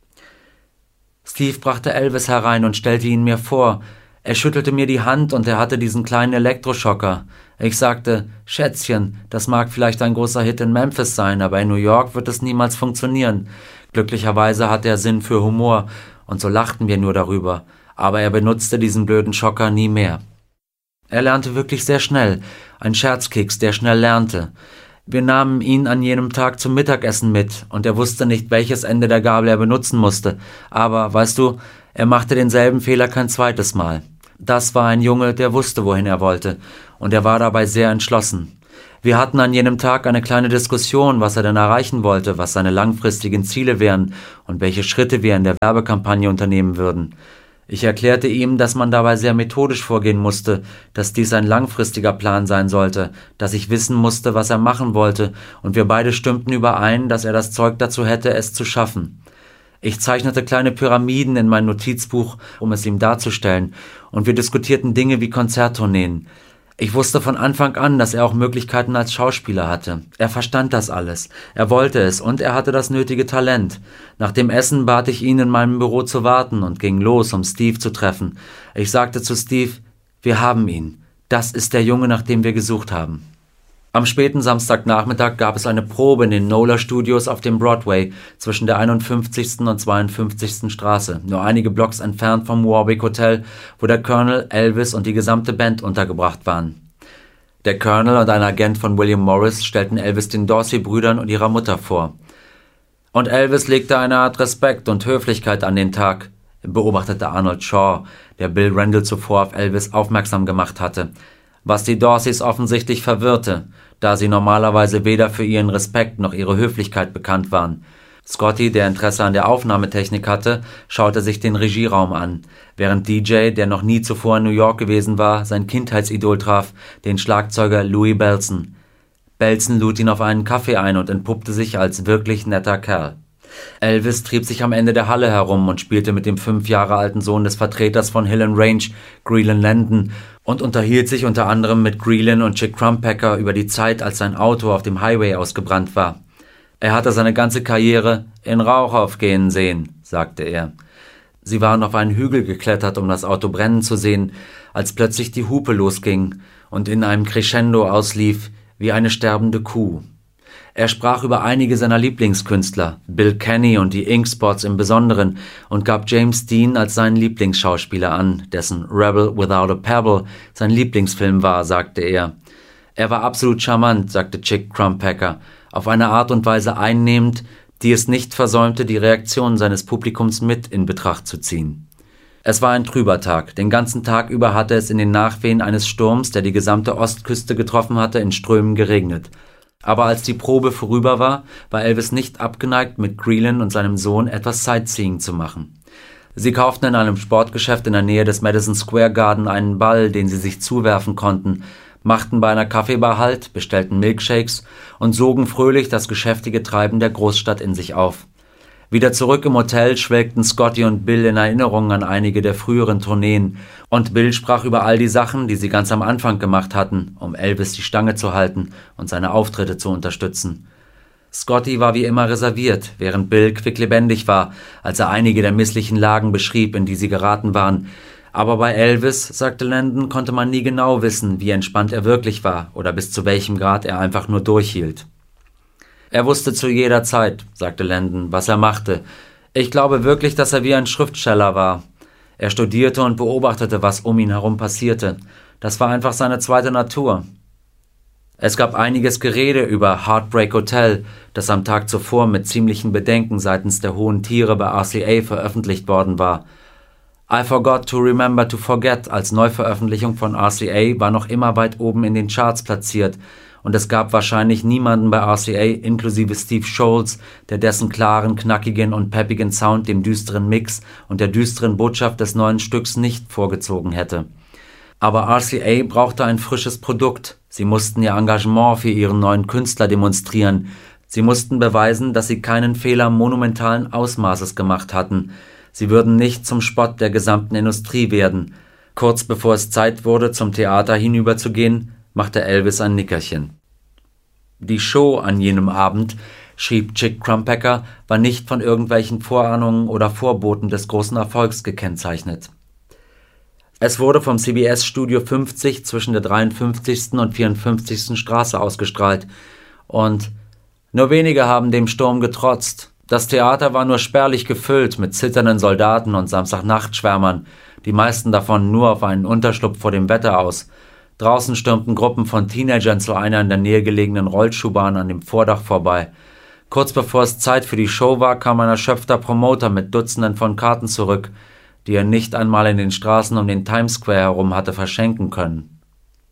Steve brachte Elvis herein und stellte ihn mir vor. Er schüttelte mir die Hand und er hatte diesen kleinen Elektroschocker. Ich sagte, Schätzchen, das mag vielleicht ein großer Hit in Memphis sein, aber in New York wird es niemals funktionieren. Glücklicherweise hatte er Sinn für Humor, und so lachten wir nur darüber, aber er benutzte diesen blöden Schocker nie mehr. Er lernte wirklich sehr schnell, ein Scherzkeks, der schnell lernte. Wir nahmen ihn an jenem Tag zum Mittagessen mit, und er wusste nicht, welches Ende der Gabel er benutzen musste, aber, weißt du, er machte denselben Fehler kein zweites Mal. Das war ein Junge, der wusste, wohin er wollte, und er war dabei sehr entschlossen. Wir hatten an jenem Tag eine kleine Diskussion, was er denn erreichen wollte, was seine langfristigen Ziele wären und welche Schritte wir in der Werbekampagne unternehmen würden. Ich erklärte ihm, dass man dabei sehr methodisch vorgehen musste, dass dies ein langfristiger Plan sein sollte, dass ich wissen musste, was er machen wollte, und wir beide stimmten überein, dass er das Zeug dazu hätte, es zu schaffen. Ich zeichnete kleine Pyramiden in mein Notizbuch, um es ihm darzustellen, und wir diskutierten Dinge wie Konzerttourneen. Ich wusste von Anfang an, dass er auch Möglichkeiten als Schauspieler hatte. Er verstand das alles. Er wollte es und er hatte das nötige Talent. Nach dem Essen bat ich ihn, in meinem Büro zu warten und ging los, um Steve zu treffen. Ich sagte zu Steve, wir haben ihn. Das ist der Junge, nach dem wir gesucht haben. Am späten Samstagnachmittag gab es eine Probe in den Nola Studios auf dem Broadway zwischen der einundfünfzigsten und zweiundfünfzigsten Straße, nur einige Blocks entfernt vom Warwick Hotel, wo der Colonel, Elvis und die gesamte Band untergebracht waren. Der Colonel und ein Agent von William Morris stellten Elvis den Dorsey-Brüdern und ihrer Mutter vor. Und Elvis legte eine Art Respekt und Höflichkeit an den Tag, beobachtete Arnold Shaw, der Bill Randall zuvor auf Elvis aufmerksam gemacht hatte, was die Dorseys offensichtlich verwirrte, da sie normalerweise weder für ihren Respekt noch ihre Höflichkeit bekannt waren. Scotty, der Interesse an der Aufnahmetechnik hatte, schaute sich den Regieraum an, während D J, der noch nie zuvor in New York gewesen war, sein Kindheitsidol traf, den Schlagzeuger Louis Bellson. Bellson lud ihn auf einen Kaffee ein und entpuppte sich als wirklich netter Kerl. Elvis trieb sich am Ende der Halle herum und spielte mit dem fünf Jahre alten Sohn des Vertreters von Hill and Range, Greelan Landon, und unterhielt sich unter anderem mit Greelan und Chick Crumpacker über die Zeit, als sein Auto auf dem Highway ausgebrannt war. Er hatte seine ganze Karriere in Rauch aufgehen sehen, sagte er. Sie waren auf einen Hügel geklettert, um das Auto brennen zu sehen, als plötzlich die Hupe losging und in einem Crescendo auslief, wie eine sterbende Kuh. Er sprach über einige seiner Lieblingskünstler, Bill Kenny und die Ink Spots im Besonderen, und gab James Dean als seinen Lieblingsschauspieler an, dessen Rebel Without a Pebble sein Lieblingsfilm war, sagte er. Er war absolut charmant, sagte Chick Crumpacker, auf eine Art und Weise einnehmend, die es nicht versäumte, die Reaktion seines Publikums mit in Betracht zu ziehen. Es war ein trüber Tag. Den ganzen Tag über hatte es in den Nachwehen eines Sturms, der die gesamte Ostküste getroffen hatte, in Strömen geregnet. Aber als die Probe vorüber war, war Elvis nicht abgeneigt, mit Greelan und seinem Sohn etwas Sightseeing zu machen. Sie kauften in einem Sportgeschäft in der Nähe des Madison Square Garden einen Ball, den sie sich zuwerfen konnten, machten bei einer Kaffeebar Halt, bestellten Milkshakes und sogen fröhlich das geschäftige Treiben der Großstadt in sich auf. Wieder zurück im Hotel schwelgten Scotty und Bill in Erinnerungen an einige der früheren Tourneen, und Bill sprach über all die Sachen, die sie ganz am Anfang gemacht hatten, um Elvis die Stange zu halten und seine Auftritte zu unterstützen. Scotty war wie immer reserviert, während Bill quicklebendig war, als er einige der misslichen Lagen beschrieb, in die sie geraten waren. Aber bei Elvis, sagte Landon, konnte man nie genau wissen, wie entspannt er wirklich war oder bis zu welchem Grad er einfach nur durchhielt. Er wusste zu jeder Zeit, sagte Landon, was er machte. Ich glaube wirklich, dass er wie ein Schriftsteller war. Er studierte und beobachtete, was um ihn herum passierte. Das war einfach seine zweite Natur. Es gab einiges Gerede über Heartbreak Hotel, das am Tag zuvor mit ziemlichen Bedenken seitens der hohen Tiere bei R C A veröffentlicht worden war. I Forgot to Remember to Forget als Neuveröffentlichung von R C A war noch immer weit oben in den Charts platziert, und es gab wahrscheinlich niemanden bei R C A, inklusive Steve Scholz, der dessen klaren, knackigen und peppigen Sound dem düsteren Mix und der düsteren Botschaft des neuen Stücks nicht vorgezogen hätte. Aber R C A brauchte ein frisches Produkt. Sie mussten ihr Engagement für ihren neuen Künstler demonstrieren. Sie mussten beweisen, dass sie keinen Fehler monumentalen Ausmaßes gemacht hatten. Sie würden nicht zum Spott der gesamten Industrie werden. Kurz bevor es Zeit wurde, zum Theater hinüberzugehen, machte Elvis ein Nickerchen. Die Show an jenem Abend, schrieb Chick Crumpacker, war nicht von irgendwelchen Vorahnungen oder Vorboten des großen Erfolgs gekennzeichnet. Es wurde vom C B S Studio fünfzig zwischen der dreiundfünfzigsten und vierundfünfzigsten Straße ausgestrahlt, und nur wenige haben dem Sturm getrotzt. Das Theater war nur spärlich gefüllt mit zitternden Soldaten und Samstagnachtschwärmern, die meisten davon nur auf einen Unterschlupf vor dem Wetter aus. Draußen stürmten Gruppen von Teenagern zu einer in der Nähe gelegenen Rollschuhbahn an dem Vordach vorbei. Kurz bevor es Zeit für die Show war, kam ein erschöpfter Promoter mit Dutzenden von Karten zurück, die er nicht einmal in den Straßen um den Times Square herum hatte verschenken können.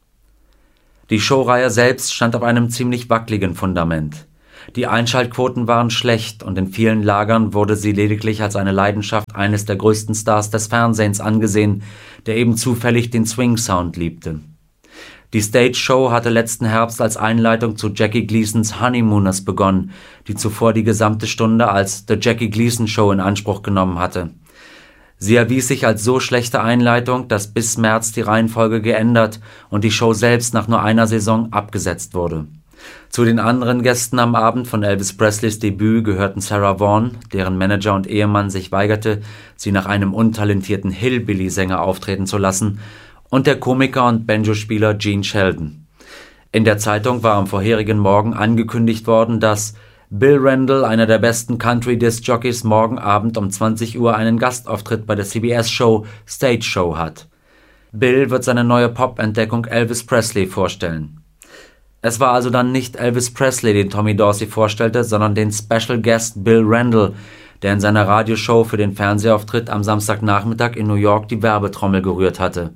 Die Showreihe selbst stand auf einem ziemlich wackeligen Fundament. Die Einschaltquoten waren schlecht, und in vielen Lagern wurde sie lediglich als eine Leidenschaft eines der größten Stars des Fernsehens angesehen, der eben zufällig den Swing-Sound liebte. Die Stage-Show hatte letzten Herbst als Einleitung zu Jackie Gleasons Honeymooners begonnen, die zuvor die gesamte Stunde als The Jackie Gleason Show in Anspruch genommen hatte. Sie erwies sich als so schlechte Einleitung, dass bis März die Reihenfolge geändert und die Show selbst nach nur einer Saison abgesetzt wurde. Zu den anderen Gästen am Abend von Elvis Presleys Debüt gehörten Sarah Vaughan, deren Manager und Ehemann sich weigerte, sie nach einem untalentierten Hillbilly-Sänger auftreten zu lassen, und der Komiker und Banjospieler Gene Sheldon. In der Zeitung war am vorherigen Morgen angekündigt worden, dass Bill Randle, einer der besten Country-Disc-Jockeys, morgen Abend um zwanzig Uhr einen Gastauftritt bei der C B S-Show Stage Show hat. Bill wird seine neue Pop-Entdeckung Elvis Presley vorstellen. Es war also dann nicht Elvis Presley, den Tommy Dorsey vorstellte, sondern den Special Guest Bill Randle, der in seiner Radioshow für den Fernsehauftritt am Samstagnachmittag in New York die Werbetrommel gerührt hatte.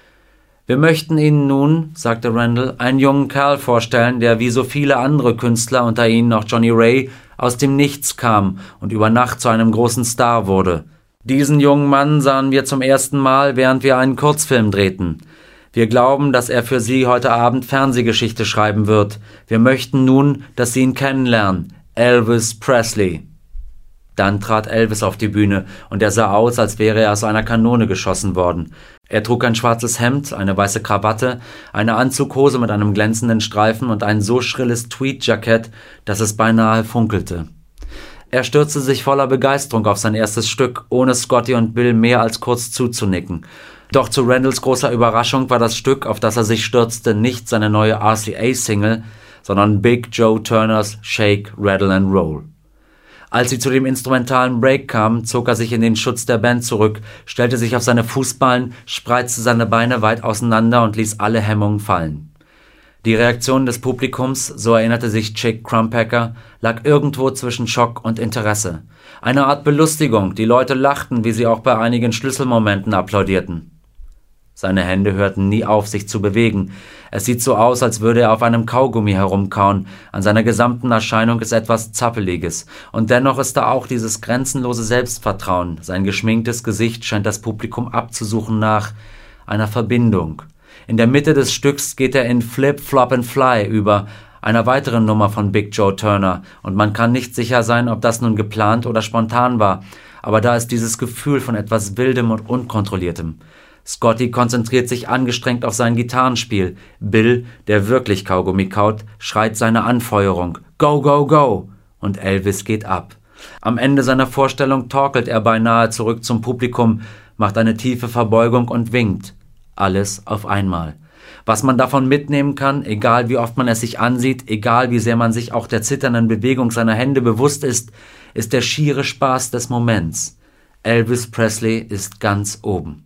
»Wir möchten Ihnen nun«, sagte Randle, »einen jungen Kerl vorstellen, der wie so viele andere Künstler, unter ihnen auch Johnny Ray, aus dem Nichts kam und über Nacht zu einem großen Star wurde. Diesen jungen Mann sahen wir zum ersten Mal, während wir einen Kurzfilm drehten. Wir glauben, dass er für Sie heute Abend Fernsehgeschichte schreiben wird. Wir möchten nun, dass Sie ihn kennenlernen. Elvis Presley.« Dann trat Elvis auf die Bühne, und er sah aus, als wäre er aus einer Kanone geschossen worden. Er trug ein schwarzes Hemd, eine weiße Krawatte, eine Anzughose mit einem glänzenden Streifen und ein so schrilles Tweed-Jackett, dass es beinahe funkelte. Er stürzte sich voller Begeisterung auf sein erstes Stück, ohne Scotty und Bill mehr als kurz zuzunicken. Doch zu Randles großer Überraschung war das Stück, auf das er sich stürzte, nicht seine neue R C A-Single, sondern Big Joe Turners Shake, Rattle and Roll. Als sie zu dem instrumentalen Break kamen, zog er sich in den Schutz der Band zurück, stellte sich auf seine Fußballen, spreizte seine Beine weit auseinander und ließ alle Hemmungen fallen. Die Reaktion des Publikums, so erinnerte sich Chick Crumpacker, lag irgendwo zwischen Schock und Interesse. Eine Art Belustigung, die Leute lachten, wie sie auch bei einigen Schlüsselmomenten applaudierten. Seine Hände hörten nie auf, sich zu bewegen. Es sieht so aus, als würde er auf einem Kaugummi herumkauen. An seiner gesamten Erscheinung ist etwas Zappeliges. Und dennoch ist da auch dieses grenzenlose Selbstvertrauen. Sein geschminktes Gesicht scheint das Publikum abzusuchen nach einer Verbindung. In der Mitte des Stücks geht er in Flip, Flop and Fly über, einer weiteren Nummer von Big Joe Turner. Und man kann nicht sicher sein, ob das nun geplant oder spontan war. Aber da ist dieses Gefühl von etwas Wildem und Unkontrolliertem. Scotty konzentriert sich angestrengt auf sein Gitarrenspiel. Bill, der wirklich Kaugummi kaut, schreit seine Anfeuerung. Go, go, go! Und Elvis geht ab. Am Ende seiner Vorstellung torkelt er beinahe zurück zum Publikum, macht eine tiefe Verbeugung und winkt. Alles auf einmal. Was man davon mitnehmen kann, egal wie oft man es sich ansieht, egal wie sehr man sich auch der zitternden Bewegung seiner Hände bewusst ist, ist der schiere Spaß des Moments. Elvis Presley ist ganz oben.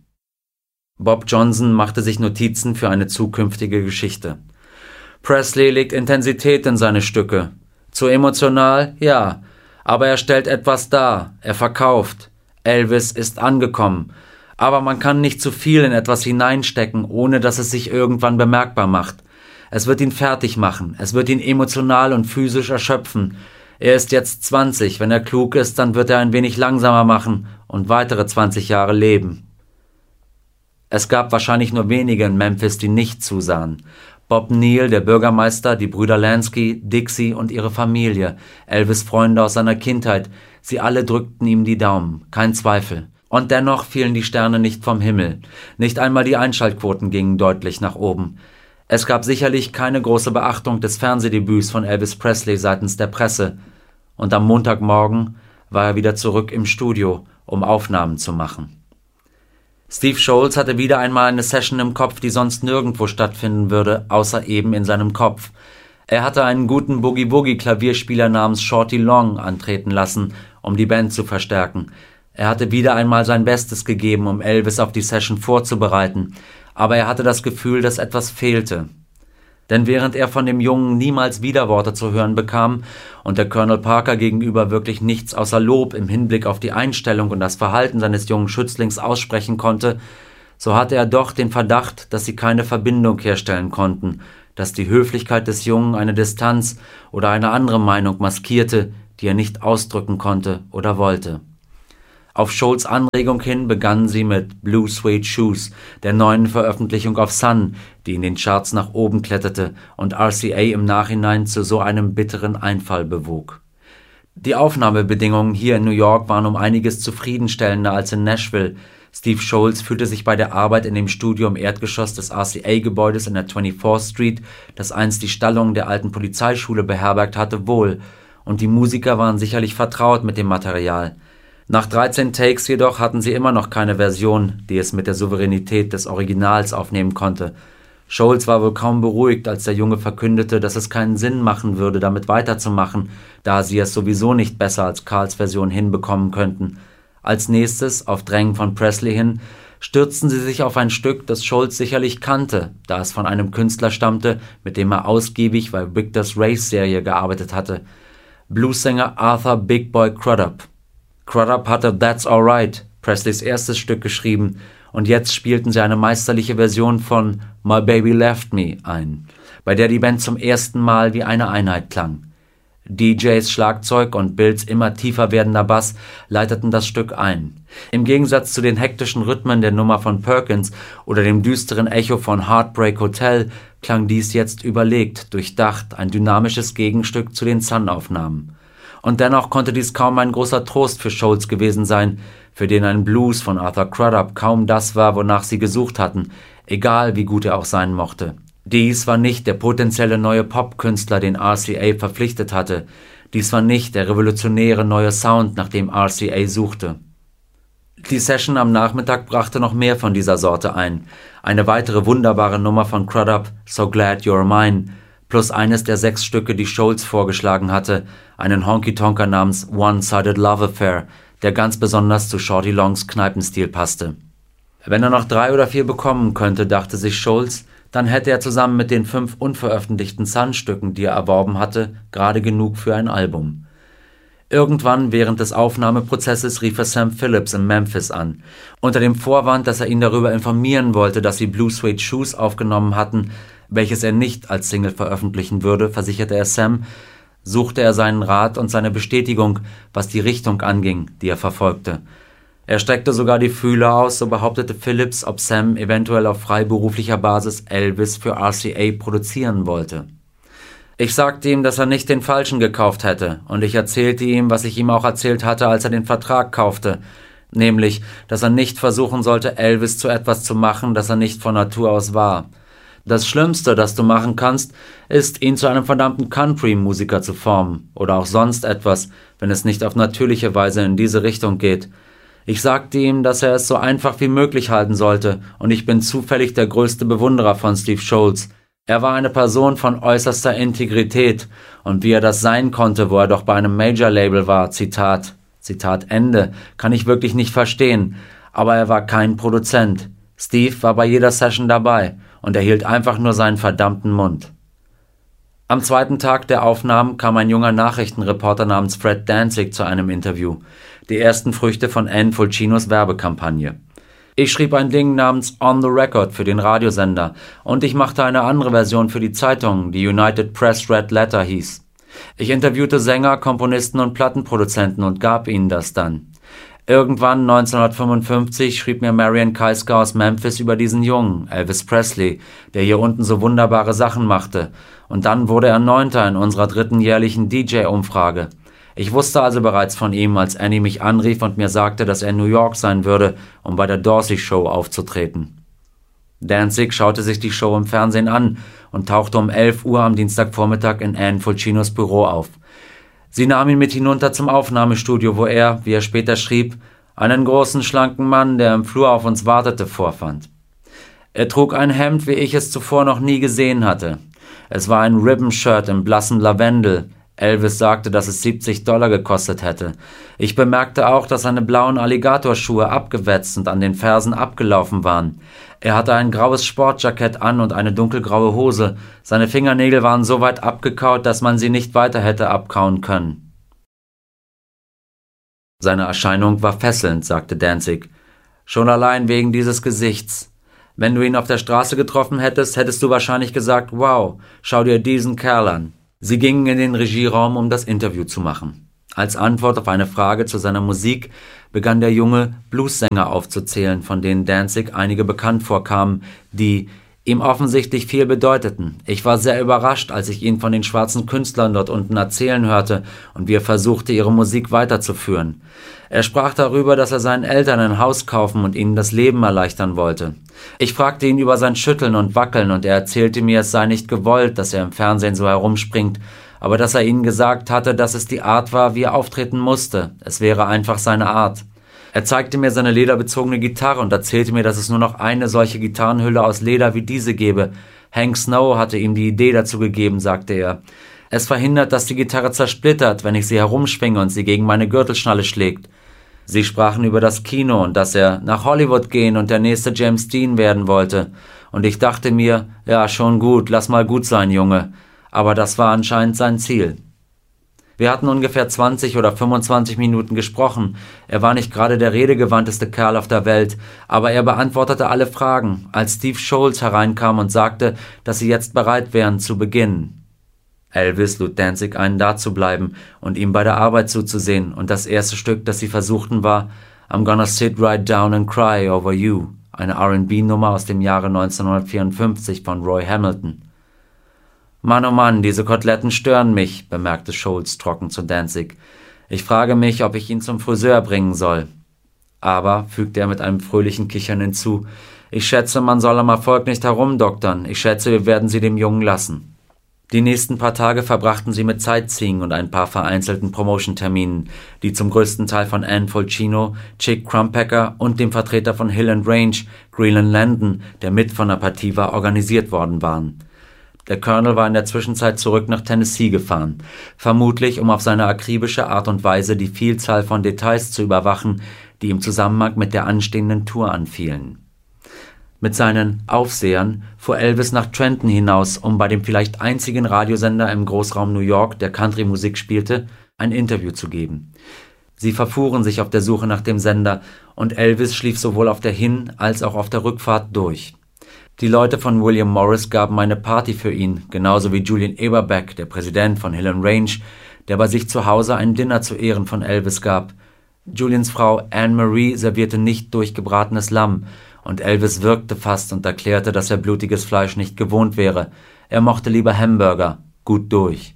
Bob Johnson machte sich Notizen für eine zukünftige Geschichte. Presley legt Intensität in seine Stücke. Zu emotional? Ja. Aber er stellt etwas dar. Er verkauft. Elvis ist angekommen. Aber man kann nicht zu viel in etwas hineinstecken, ohne dass es sich irgendwann bemerkbar macht. Es wird ihn fertig machen. Es wird ihn emotional und physisch erschöpfen. Er ist jetzt zwanzig. Wenn er klug ist, dann wird er ein wenig langsamer machen und weitere zwanzig Jahre leben. Es gab wahrscheinlich nur wenige in Memphis, die nicht zusahen. Bob Neal, der Bürgermeister, die Brüder Lansky, Dixie und ihre Familie, Elvis' Freunde aus seiner Kindheit, sie alle drückten ihm die Daumen, kein Zweifel. Und dennoch fielen die Sterne nicht vom Himmel. Nicht einmal die Einschaltquoten gingen deutlich nach oben. Es gab sicherlich keine große Beachtung des Fernsehdebüts von Elvis Presley seitens der Presse. Und am Montagmorgen war er wieder zurück im Studio, um Aufnahmen zu machen. Steve Sholes hatte wieder einmal eine Session im Kopf, die sonst nirgendwo stattfinden würde, außer eben in seinem Kopf. Er hatte einen guten Boogie-Woogie-Klavierspieler namens Shorty Long antreten lassen, um die Band zu verstärken. Er hatte wieder einmal sein Bestes gegeben, um Elvis auf die Session vorzubereiten, aber er hatte das Gefühl, dass etwas fehlte. Denn während er von dem Jungen niemals Widerworte zu hören bekam und der Colonel Parker gegenüber wirklich nichts außer Lob im Hinblick auf die Einstellung und das Verhalten seines jungen Schützlings aussprechen konnte, so hatte er doch den Verdacht, dass sie keine Verbindung herstellen konnten, dass die Höflichkeit des Jungen eine Distanz oder eine andere Meinung maskierte, die er nicht ausdrücken konnte oder wollte. Auf Sholes Anregung hin begannen sie mit Blue Suede Shoes, der neuen Veröffentlichung auf Sun, die in den Charts nach oben kletterte und R C A im Nachhinein zu so einem bitteren Einfall bewog. Die Aufnahmebedingungen hier in New York waren um einiges zufriedenstellender als in Nashville. Steve Sholes fühlte sich bei der Arbeit in dem Studio im Erdgeschoss des R C A-Gebäudes in der twenty-fourth Street, das einst die Stallungen der alten Polizeischule beherbergt hatte, wohl, und die Musiker waren sicherlich vertraut mit dem Material. Nach dreizehn Takes jedoch hatten sie immer noch keine Version, die es mit der Souveränität des Originals aufnehmen konnte. Sholes war wohl kaum beruhigt, als der Junge verkündete, dass es keinen Sinn machen würde, damit weiterzumachen, da sie es sowieso nicht besser als Carls Version hinbekommen könnten. Als nächstes, auf Drängen von Presley hin, stürzten sie sich auf ein Stück, das Sholes sicherlich kannte, da es von einem Künstler stammte, mit dem er ausgiebig bei Victor's Race-Serie gearbeitet hatte. Bluesänger Arthur Big Boy Crudup. Crudup hatte That's Alright, Presleys erstes Stück, geschrieben, und jetzt spielten sie eine meisterliche Version von My Baby Left Me ein, bei der die Band zum ersten Mal wie eine Einheit klang. D Js Schlagzeug und Bills immer tiefer werdender Bass leiteten das Stück ein. Im Gegensatz zu den hektischen Rhythmen der Nummer von Perkins oder dem düsteren Echo von Heartbreak Hotel klang dies jetzt überlegt, durchdacht, ein dynamisches Gegenstück zu den Sun-Aufnahmen. Und dennoch konnte dies kaum ein großer Trost für Sholes gewesen sein, für den ein Blues von Arthur Crudup kaum das war, wonach sie gesucht hatten, egal wie gut er auch sein mochte. Dies war nicht der potenzielle neue Popkünstler, den R C A verpflichtet hatte. Dies war nicht der revolutionäre neue Sound, nach dem R C A suchte. Die Session am Nachmittag brachte noch mehr von dieser Sorte ein. Eine weitere wunderbare Nummer von Crudup, So Glad You're Mine, plus eines der sechs Stücke, die Sholes vorgeschlagen hatte, einen Honky-Tonker namens One-Sided Love Affair, der ganz besonders zu Shorty Longs Kneipenstil passte. Wenn er noch drei oder vier bekommen könnte, dachte sich Sholes, dann hätte er zusammen mit den fünf unveröffentlichten Sun-Stücken, die er erworben hatte, gerade genug für ein Album. Irgendwann während des Aufnahmeprozesses rief er Sam Phillips in Memphis an. Unter dem Vorwand, dass er ihn darüber informieren wollte, dass sie Blue Suede Shoes aufgenommen hatten, welches er nicht als Single veröffentlichen würde, versicherte er Sam, suchte er seinen Rat und seine Bestätigung, was die Richtung anging, die er verfolgte. Er streckte sogar die Fühler aus, so behauptete Phillips, ob Sam eventuell auf freiberuflicher Basis Elvis für R C A produzieren wollte. Ich sagte ihm, dass er nicht den Falschen gekauft hätte, und ich erzählte ihm, was ich ihm auch erzählt hatte, als er den Vertrag kaufte, nämlich, dass er nicht versuchen sollte, Elvis zu etwas zu machen, das er nicht von Natur aus war. Das Schlimmste, das du machen kannst, ist, ihn zu einem verdammten Country-Musiker zu formen, oder auch sonst etwas, wenn es nicht auf natürliche Weise in diese Richtung geht. Ich sagte ihm, dass er es so einfach wie möglich halten sollte, und ich bin zufällig der größte Bewunderer von Steve Sholes. Er war eine Person von äußerster Integrität, und wie er das sein konnte, wo er doch bei einem Major-Label war, Zitat, Zitat Ende, kann ich wirklich nicht verstehen, aber er war kein Produzent. Steve war bei jeder Session dabei, und er hielt einfach nur seinen verdammten Mund. Am zweiten Tag der Aufnahmen kam ein junger Nachrichtenreporter namens Fred Danzig zu einem Interview, die ersten Früchte von Ann Fulcinos Werbekampagne. Ich schrieb ein Ding namens On the Record für den Radiosender, und ich machte eine andere Version für die Zeitung, die United Press Red Letter hieß. Ich interviewte Sänger, Komponisten und Plattenproduzenten und gab ihnen das dann. Irgendwann neunzehnhundertfünfundfünfzig schrieb mir Marian Kaiska aus Memphis über diesen Jungen, Elvis Presley, der hier unten so wunderbare Sachen machte, und dann wurde er Neunter in unserer dritten jährlichen D J-Umfrage. Ich wusste also bereits von ihm, als Annie mich anrief und mir sagte, dass er in New York sein würde, um bei der Dorsey Show aufzutreten. Danzig schaute sich die Show im Fernsehen an und tauchte um elf Uhr am Dienstagvormittag in Ann Fulcinos Büro auf. Sie nahm ihn mit hinunter zum Aufnahmestudio, wo er, wie er später schrieb, einen großen, schlanken Mann, der im Flur auf uns wartete, vorfand. Er trug ein Hemd, wie ich es zuvor noch nie gesehen hatte. Es war ein Ribbon-Shirt im blassen Lavendel. Elvis sagte, dass es siebzig Dollar gekostet hätte. Ich bemerkte auch, dass seine blauen Alligatorschuhe abgewetzt und an den Fersen abgelaufen waren. Er hatte ein graues Sportjackett an und eine dunkelgraue Hose. Seine Fingernägel waren so weit abgekaut, dass man sie nicht weiter hätte abkauen können. Seine Erscheinung war fesselnd, sagte Danzig. Schon allein wegen dieses Gesichts. Wenn du ihn auf der Straße getroffen hättest, hättest du wahrscheinlich gesagt, wow, schau dir diesen Kerl an. Sie gingen in den Regieraum, um das Interview zu machen. Als Antwort auf eine Frage zu seiner Musik begann der Junge, Bluessänger aufzuzählen, von denen Danzig einige bekannt vorkamen, die ihm offensichtlich viel bedeuteten. Ich war sehr überrascht, als ich ihn von den schwarzen Künstlern dort unten erzählen hörte und wie er versuchte, ihre Musik weiterzuführen. Er sprach darüber, dass er seinen Eltern ein Haus kaufen und ihnen das Leben erleichtern wollte. Ich fragte ihn über sein Schütteln und Wackeln und er erzählte mir, es sei nicht gewollt, dass er im Fernsehen so herumspringt, aber dass er ihnen gesagt hatte, dass es die Art war, wie er auftreten musste. Es wäre einfach seine Art. Er zeigte mir seine lederbezogene Gitarre und erzählte mir, dass es nur noch eine solche Gitarrenhülle aus Leder wie diese gebe, Hank Snow hatte ihm die Idee dazu gegeben, sagte er. Es verhindert, dass die Gitarre zersplittert, wenn ich sie herumschwinge und sie gegen meine Gürtelschnalle schlägt. Sie sprachen über das Kino und dass er nach Hollywood gehen und der nächste James Dean werden wollte. Und ich dachte mir, ja, schon gut, lass mal gut sein, Junge. Aber das war anscheinend sein Ziel. Wir hatten ungefähr zwanzig oder fünfundzwanzig Minuten gesprochen. Er war nicht gerade der redegewandteste Kerl auf der Welt, aber er beantwortete alle Fragen, als Steve Sholes hereinkam und sagte, dass sie jetzt bereit wären zu beginnen. Elvis lud Danzig ein, da zu bleiben und ihm bei der Arbeit zuzusehen, und das erste Stück, das sie versuchten, war I'm Gonna Sit Right Down and Cry Over You, eine R and B-Nummer aus dem Jahre neunzehnhundertvierundfünfzig von Roy Hamilton. »Mann, oh Mann, diese Koteletten stören mich«, bemerkte Sholes trocken zu Danzig. »Ich frage mich, ob ich ihn zum Friseur bringen soll.« »Aber«, fügte er mit einem fröhlichen Kichern hinzu, »ich schätze, man soll am Erfolg nicht herumdoktern. Ich schätze, wir werden sie dem Jungen lassen.« Die nächsten paar Tage verbrachten sie mit Sightseeing und ein paar vereinzelten Promotion-Terminen, die zum größten Teil von Ann Fulcino, Chick Crumpacker und dem Vertreter von Hill and Range, Greenland Landon, der mit von der Partie war, organisiert worden waren. Der Colonel war in der Zwischenzeit zurück nach Tennessee gefahren, vermutlich um auf seine akribische Art und Weise die Vielzahl von Details zu überwachen, die im Zusammenhang mit der anstehenden Tour anfielen. Mit seinen Aufsehern fuhr Elvis nach Trenton hinaus, um bei dem vielleicht einzigen Radiosender im Großraum New York, der Country-Musik spielte, ein Interview zu geben. Sie verfuhren sich auf der Suche nach dem Sender, und Elvis schlief sowohl auf der Hin- als auch auf der Rückfahrt durch. Die Leute von William Morris gaben eine Party für ihn, genauso wie Julian Eberbeck, der Präsident von Hill and Range, der bei sich zu Hause ein Dinner zu Ehren von Elvis gab. Julians Frau Anne-Marie servierte nicht durchgebratenes Lamm, und Elvis würgte fast und erklärte, dass er blutiges Fleisch nicht gewohnt wäre. Er mochte lieber Hamburger, gut durch.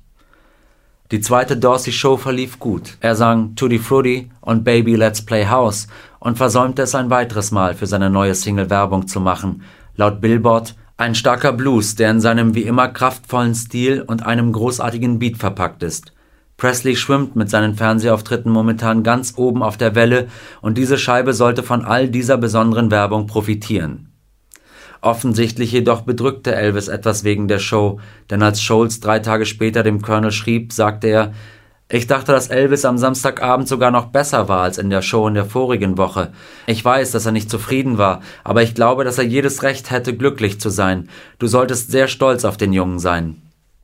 Die zweite Dorsey-Show verlief gut. Er sang Tutti Frutti und Baby Let's Play House und versäumte es ein weiteres Mal, für seine neue Single Werbung zu machen. Laut Billboard ein starker Blues, der in seinem wie immer kraftvollen Stil und einem großartigen Beat verpackt ist. Presley schwimmt mit seinen Fernsehauftritten momentan ganz oben auf der Welle, und diese Scheibe sollte von all dieser besonderen Werbung profitieren. Offensichtlich jedoch bedrückte Elvis etwas wegen der Show, denn als Sholes drei Tage später dem Colonel schrieb, sagte er, »Ich dachte, dass Elvis am Samstagabend sogar noch besser war als in der Show in der vorigen Woche. Ich weiß, dass er nicht zufrieden war, aber ich glaube, dass er jedes Recht hätte, glücklich zu sein. Du solltest sehr stolz auf den Jungen sein.«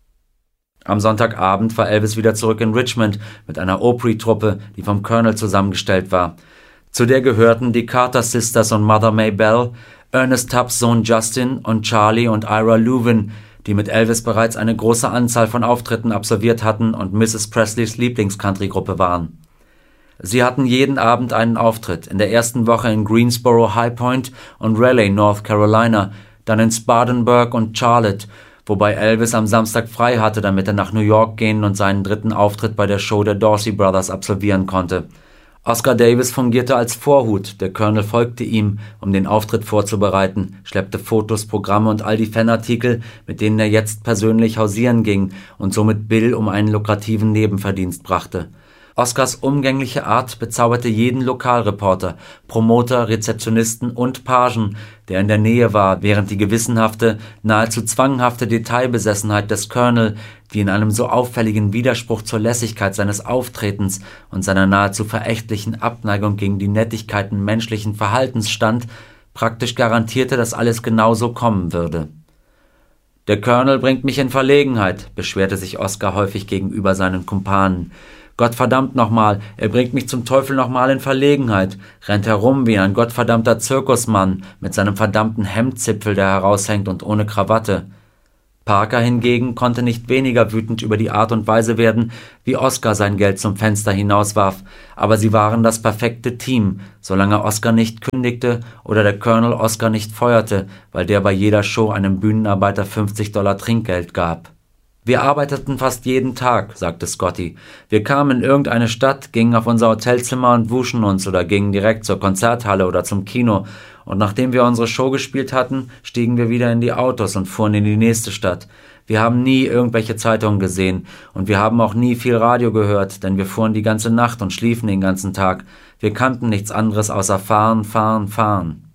Am Sonntagabend war Elvis wieder zurück in Richmond mit einer Opry-Truppe, die vom Colonel zusammengestellt war. Zu der gehörten die Carter Sisters und Mother May Bell, Ernest Tubbs Sohn Justin und Charlie und Ira Louvin, die mit Elvis bereits eine große Anzahl von Auftritten absolviert hatten und Misses Presleys Lieblings-Country-Gruppe waren. Sie hatten jeden Abend einen Auftritt, in der ersten Woche in Greensboro, High Point und Raleigh, North Carolina, dann in Spartanburg und Charlotte, wobei Elvis am Samstag frei hatte, damit er nach New York gehen und seinen dritten Auftritt bei der Show der Dorsey Brothers absolvieren konnte. Oscar Davis fungierte als Vorhut, der Colonel folgte ihm, um den Auftritt vorzubereiten, schleppte Fotos, Programme und all die Fanartikel, mit denen er jetzt persönlich hausieren ging und somit Bill um einen lukrativen Nebenverdienst brachte. Oscars umgängliche Art bezauberte jeden Lokalreporter, Promoter, Rezeptionisten und Pagen, der in der Nähe war, während die gewissenhafte, nahezu zwanghafte Detailbesessenheit des Colonel, die in einem so auffälligen Widerspruch zur Lässigkeit seines Auftretens und seiner nahezu verächtlichen Abneigung gegen die Nettigkeiten menschlichen Verhaltens stand, praktisch garantierte, dass alles genauso kommen würde. »Der Colonel bringt mich in Verlegenheit«, beschwerte sich Oscar häufig gegenüber seinen Kumpanen. »Gottverdammt nochmal, er bringt mich zum Teufel nochmal in Verlegenheit, rennt herum wie ein gottverdammter Zirkusmann mit seinem verdammten Hemdzipfel, der heraushängt und ohne Krawatte.« Parker hingegen konnte nicht weniger wütend über die Art und Weise werden, wie Oscar sein Geld zum Fenster hinauswarf, aber sie waren das perfekte Team, solange Oscar nicht kündigte oder der Colonel Oscar nicht feuerte, weil der bei jeder Show einem Bühnenarbeiter fünfzig Dollar Trinkgeld gab. »Wir arbeiteten fast jeden Tag«, sagte Scotty. »Wir kamen in irgendeine Stadt, gingen auf unser Hotelzimmer und wuschen uns oder gingen direkt zur Konzerthalle oder zum Kino. Und nachdem wir unsere Show gespielt hatten, stiegen wir wieder in die Autos und fuhren in die nächste Stadt. Wir haben nie irgendwelche Zeitungen gesehen und wir haben auch nie viel Radio gehört, denn wir fuhren die ganze Nacht und schliefen den ganzen Tag. Wir kannten nichts anderes außer fahren, fahren, fahren.«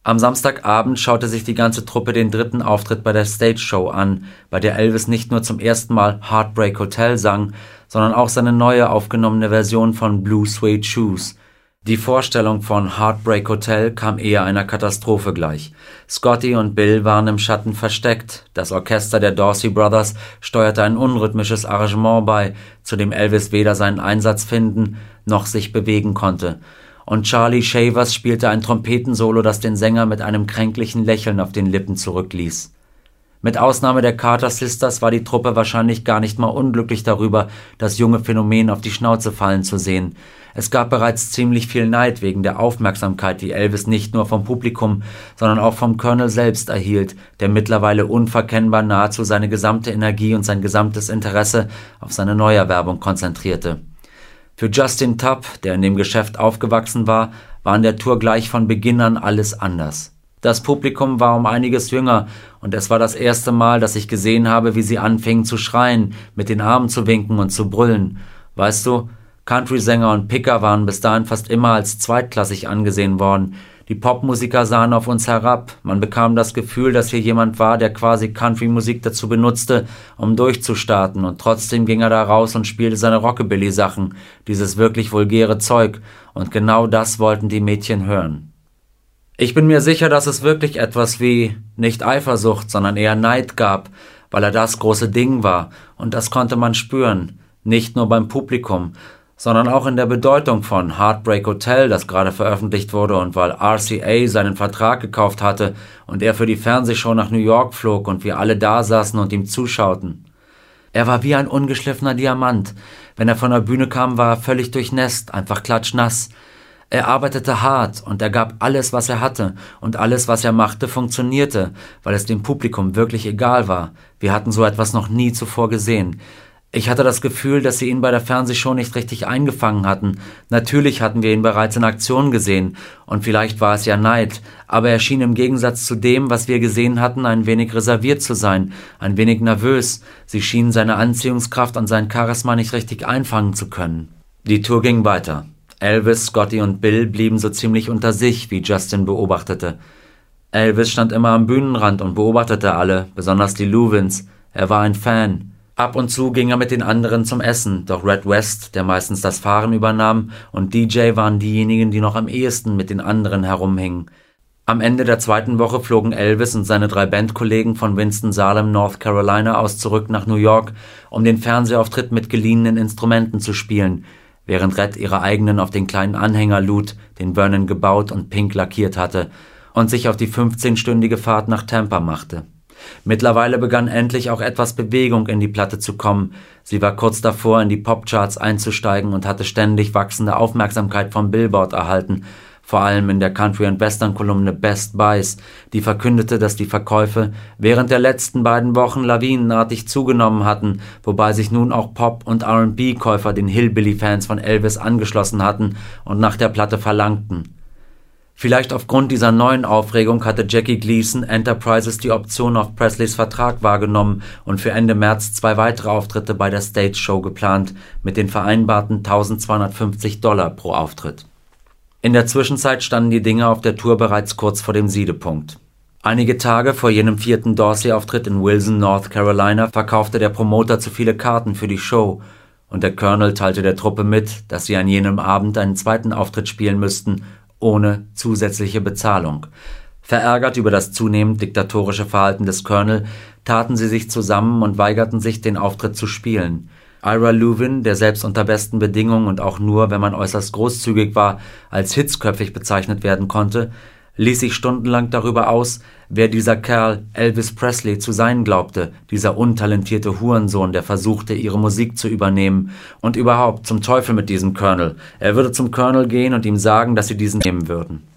Am Samstagabend schaute sich die ganze Truppe den dritten Auftritt bei der Stage Show an, bei der Elvis nicht nur zum ersten Mal Heartbreak Hotel sang, sondern auch seine neue aufgenommene Version von Blue Suede Shoes. Die Vorstellung von Heartbreak Hotel kam eher einer Katastrophe gleich. Scotty und Bill waren im Schatten versteckt, das Orchester der Dorsey Brothers steuerte ein unrhythmisches Arrangement bei, zu dem Elvis weder seinen Einsatz finden noch sich bewegen konnte. Und Charlie Shavers spielte ein Trompetensolo, das den Sänger mit einem kränklichen Lächeln auf den Lippen zurückließ. Mit Ausnahme der Carter Sisters war die Truppe wahrscheinlich gar nicht mal unglücklich darüber, das junge Phänomen auf die Schnauze fallen zu sehen. Es gab bereits ziemlich viel Neid wegen der Aufmerksamkeit, die Elvis nicht nur vom Publikum, sondern auch vom Colonel selbst erhielt, der mittlerweile unverkennbar nahezu seine gesamte Energie und sein gesamtes Interesse auf seine Neuerwerbung konzentrierte. Für Justin Tubb, der in dem Geschäft aufgewachsen war, war an der Tour gleich von Beginn an alles anders. Das Publikum war um einiges jünger und es war das erste Mal, dass ich gesehen habe, wie sie anfingen zu schreien, mit den Armen zu winken und zu brüllen. Weißt du, Country-Sänger und Picker waren bis dahin fast immer als zweitklassig angesehen worden. Die Popmusiker sahen auf uns herab. Man bekam das Gefühl, dass hier jemand war, der quasi Country-Musik dazu benutzte, um durchzustarten, und trotzdem ging er da raus und spielte seine Rockabilly-Sachen, dieses wirklich vulgäre Zeug, und genau das wollten die Mädchen hören. Ich bin mir sicher, dass es wirklich etwas wie, nicht Eifersucht, sondern eher Neid gab, weil er das große Ding war, und das konnte man spüren, nicht nur beim Publikum, sondern auch in der Bedeutung von Heartbreak Hotel, das gerade veröffentlicht wurde, und weil R C A seinen Vertrag gekauft hatte und er für die Fernsehshow nach New York flog und wir alle da saßen und ihm zuschauten. Er war wie ein ungeschliffener Diamant. Wenn er von der Bühne kam, war er völlig durchnässt, einfach klatschnass. Er arbeitete hart und er gab alles, was er hatte, und alles, was er machte, funktionierte, weil es dem Publikum wirklich egal war. Wir hatten so etwas noch nie zuvor gesehen. Ich hatte das Gefühl, dass sie ihn bei der Fernsehshow nicht richtig eingefangen hatten. Natürlich hatten wir ihn bereits in Aktion gesehen, und vielleicht war es ja Neid, aber er schien im Gegensatz zu dem, was wir gesehen hatten, ein wenig reserviert zu sein, ein wenig nervös. Sie schienen seine Anziehungskraft und sein Charisma nicht richtig einfangen zu können. Die Tour ging weiter. Elvis, Scotty und Bill blieben so ziemlich unter sich, wie Justin beobachtete. Elvis stand immer am Bühnenrand und beobachtete alle, besonders die Louvins. Er war ein Fan. Ab und zu ging er mit den anderen zum Essen, doch Red West, der meistens das Fahren übernahm, und D J waren diejenigen, die noch am ehesten mit den anderen herumhingen. Am Ende der zweiten Woche flogen Elvis und seine drei Bandkollegen von Winston-Salem, North Carolina aus zurück nach New York, um den Fernsehauftritt mit geliehenen Instrumenten zu spielen, während Red ihre eigenen auf den kleinen Anhänger lud, den Vernon gebaut und pink lackiert hatte, und sich auf die fünfzehnstündige Fahrt nach Tampa machte. Mittlerweile begann endlich auch etwas Bewegung in die Platte zu kommen. Sie war kurz davor, in die Popcharts einzusteigen und hatte ständig wachsende Aufmerksamkeit vom Billboard erhalten, vor allem in der Country- und Western-Kolumne Best Buys, die verkündete, dass die Verkäufe während der letzten beiden Wochen lawinenartig zugenommen hatten, wobei sich nun auch Pop- und R and B-Käufer den Hillbilly-Fans von Elvis angeschlossen hatten und nach der Platte verlangten. Vielleicht aufgrund dieser neuen Aufregung hatte Jackie Gleason Enterprises die Option auf Presleys Vertrag wahrgenommen und für Ende März zwei weitere Auftritte bei der Stage Show geplant, mit den vereinbarten eintausendzweihundertfünfzig Dollar pro Auftritt. In der Zwischenzeit standen die Dinge auf der Tour bereits kurz vor dem Siedepunkt. Einige Tage vor jenem vierten Dorsey-Auftritt in Wilson, North Carolina, verkaufte der Promoter zu viele Karten für die Show, und der Colonel teilte der Truppe mit, dass sie an jenem Abend einen zweiten Auftritt spielen müssten, ohne zusätzliche Bezahlung. Verärgert über das zunehmend diktatorische Verhalten des Colonel, taten sie sich zusammen und weigerten sich, den Auftritt zu spielen. Ira Louvin, der selbst unter besten Bedingungen und auch nur, wenn man äußerst großzügig war, als hitzköpfig bezeichnet werden konnte, ließ sich stundenlang darüber aus, wer dieser Kerl Elvis Presley zu sein glaubte, dieser untalentierte Hurensohn, der versuchte, ihre Musik zu übernehmen, und überhaupt zum Teufel mit diesem Colonel. Er würde zum Colonel gehen und ihm sagen, dass sie diesen nehmen würden.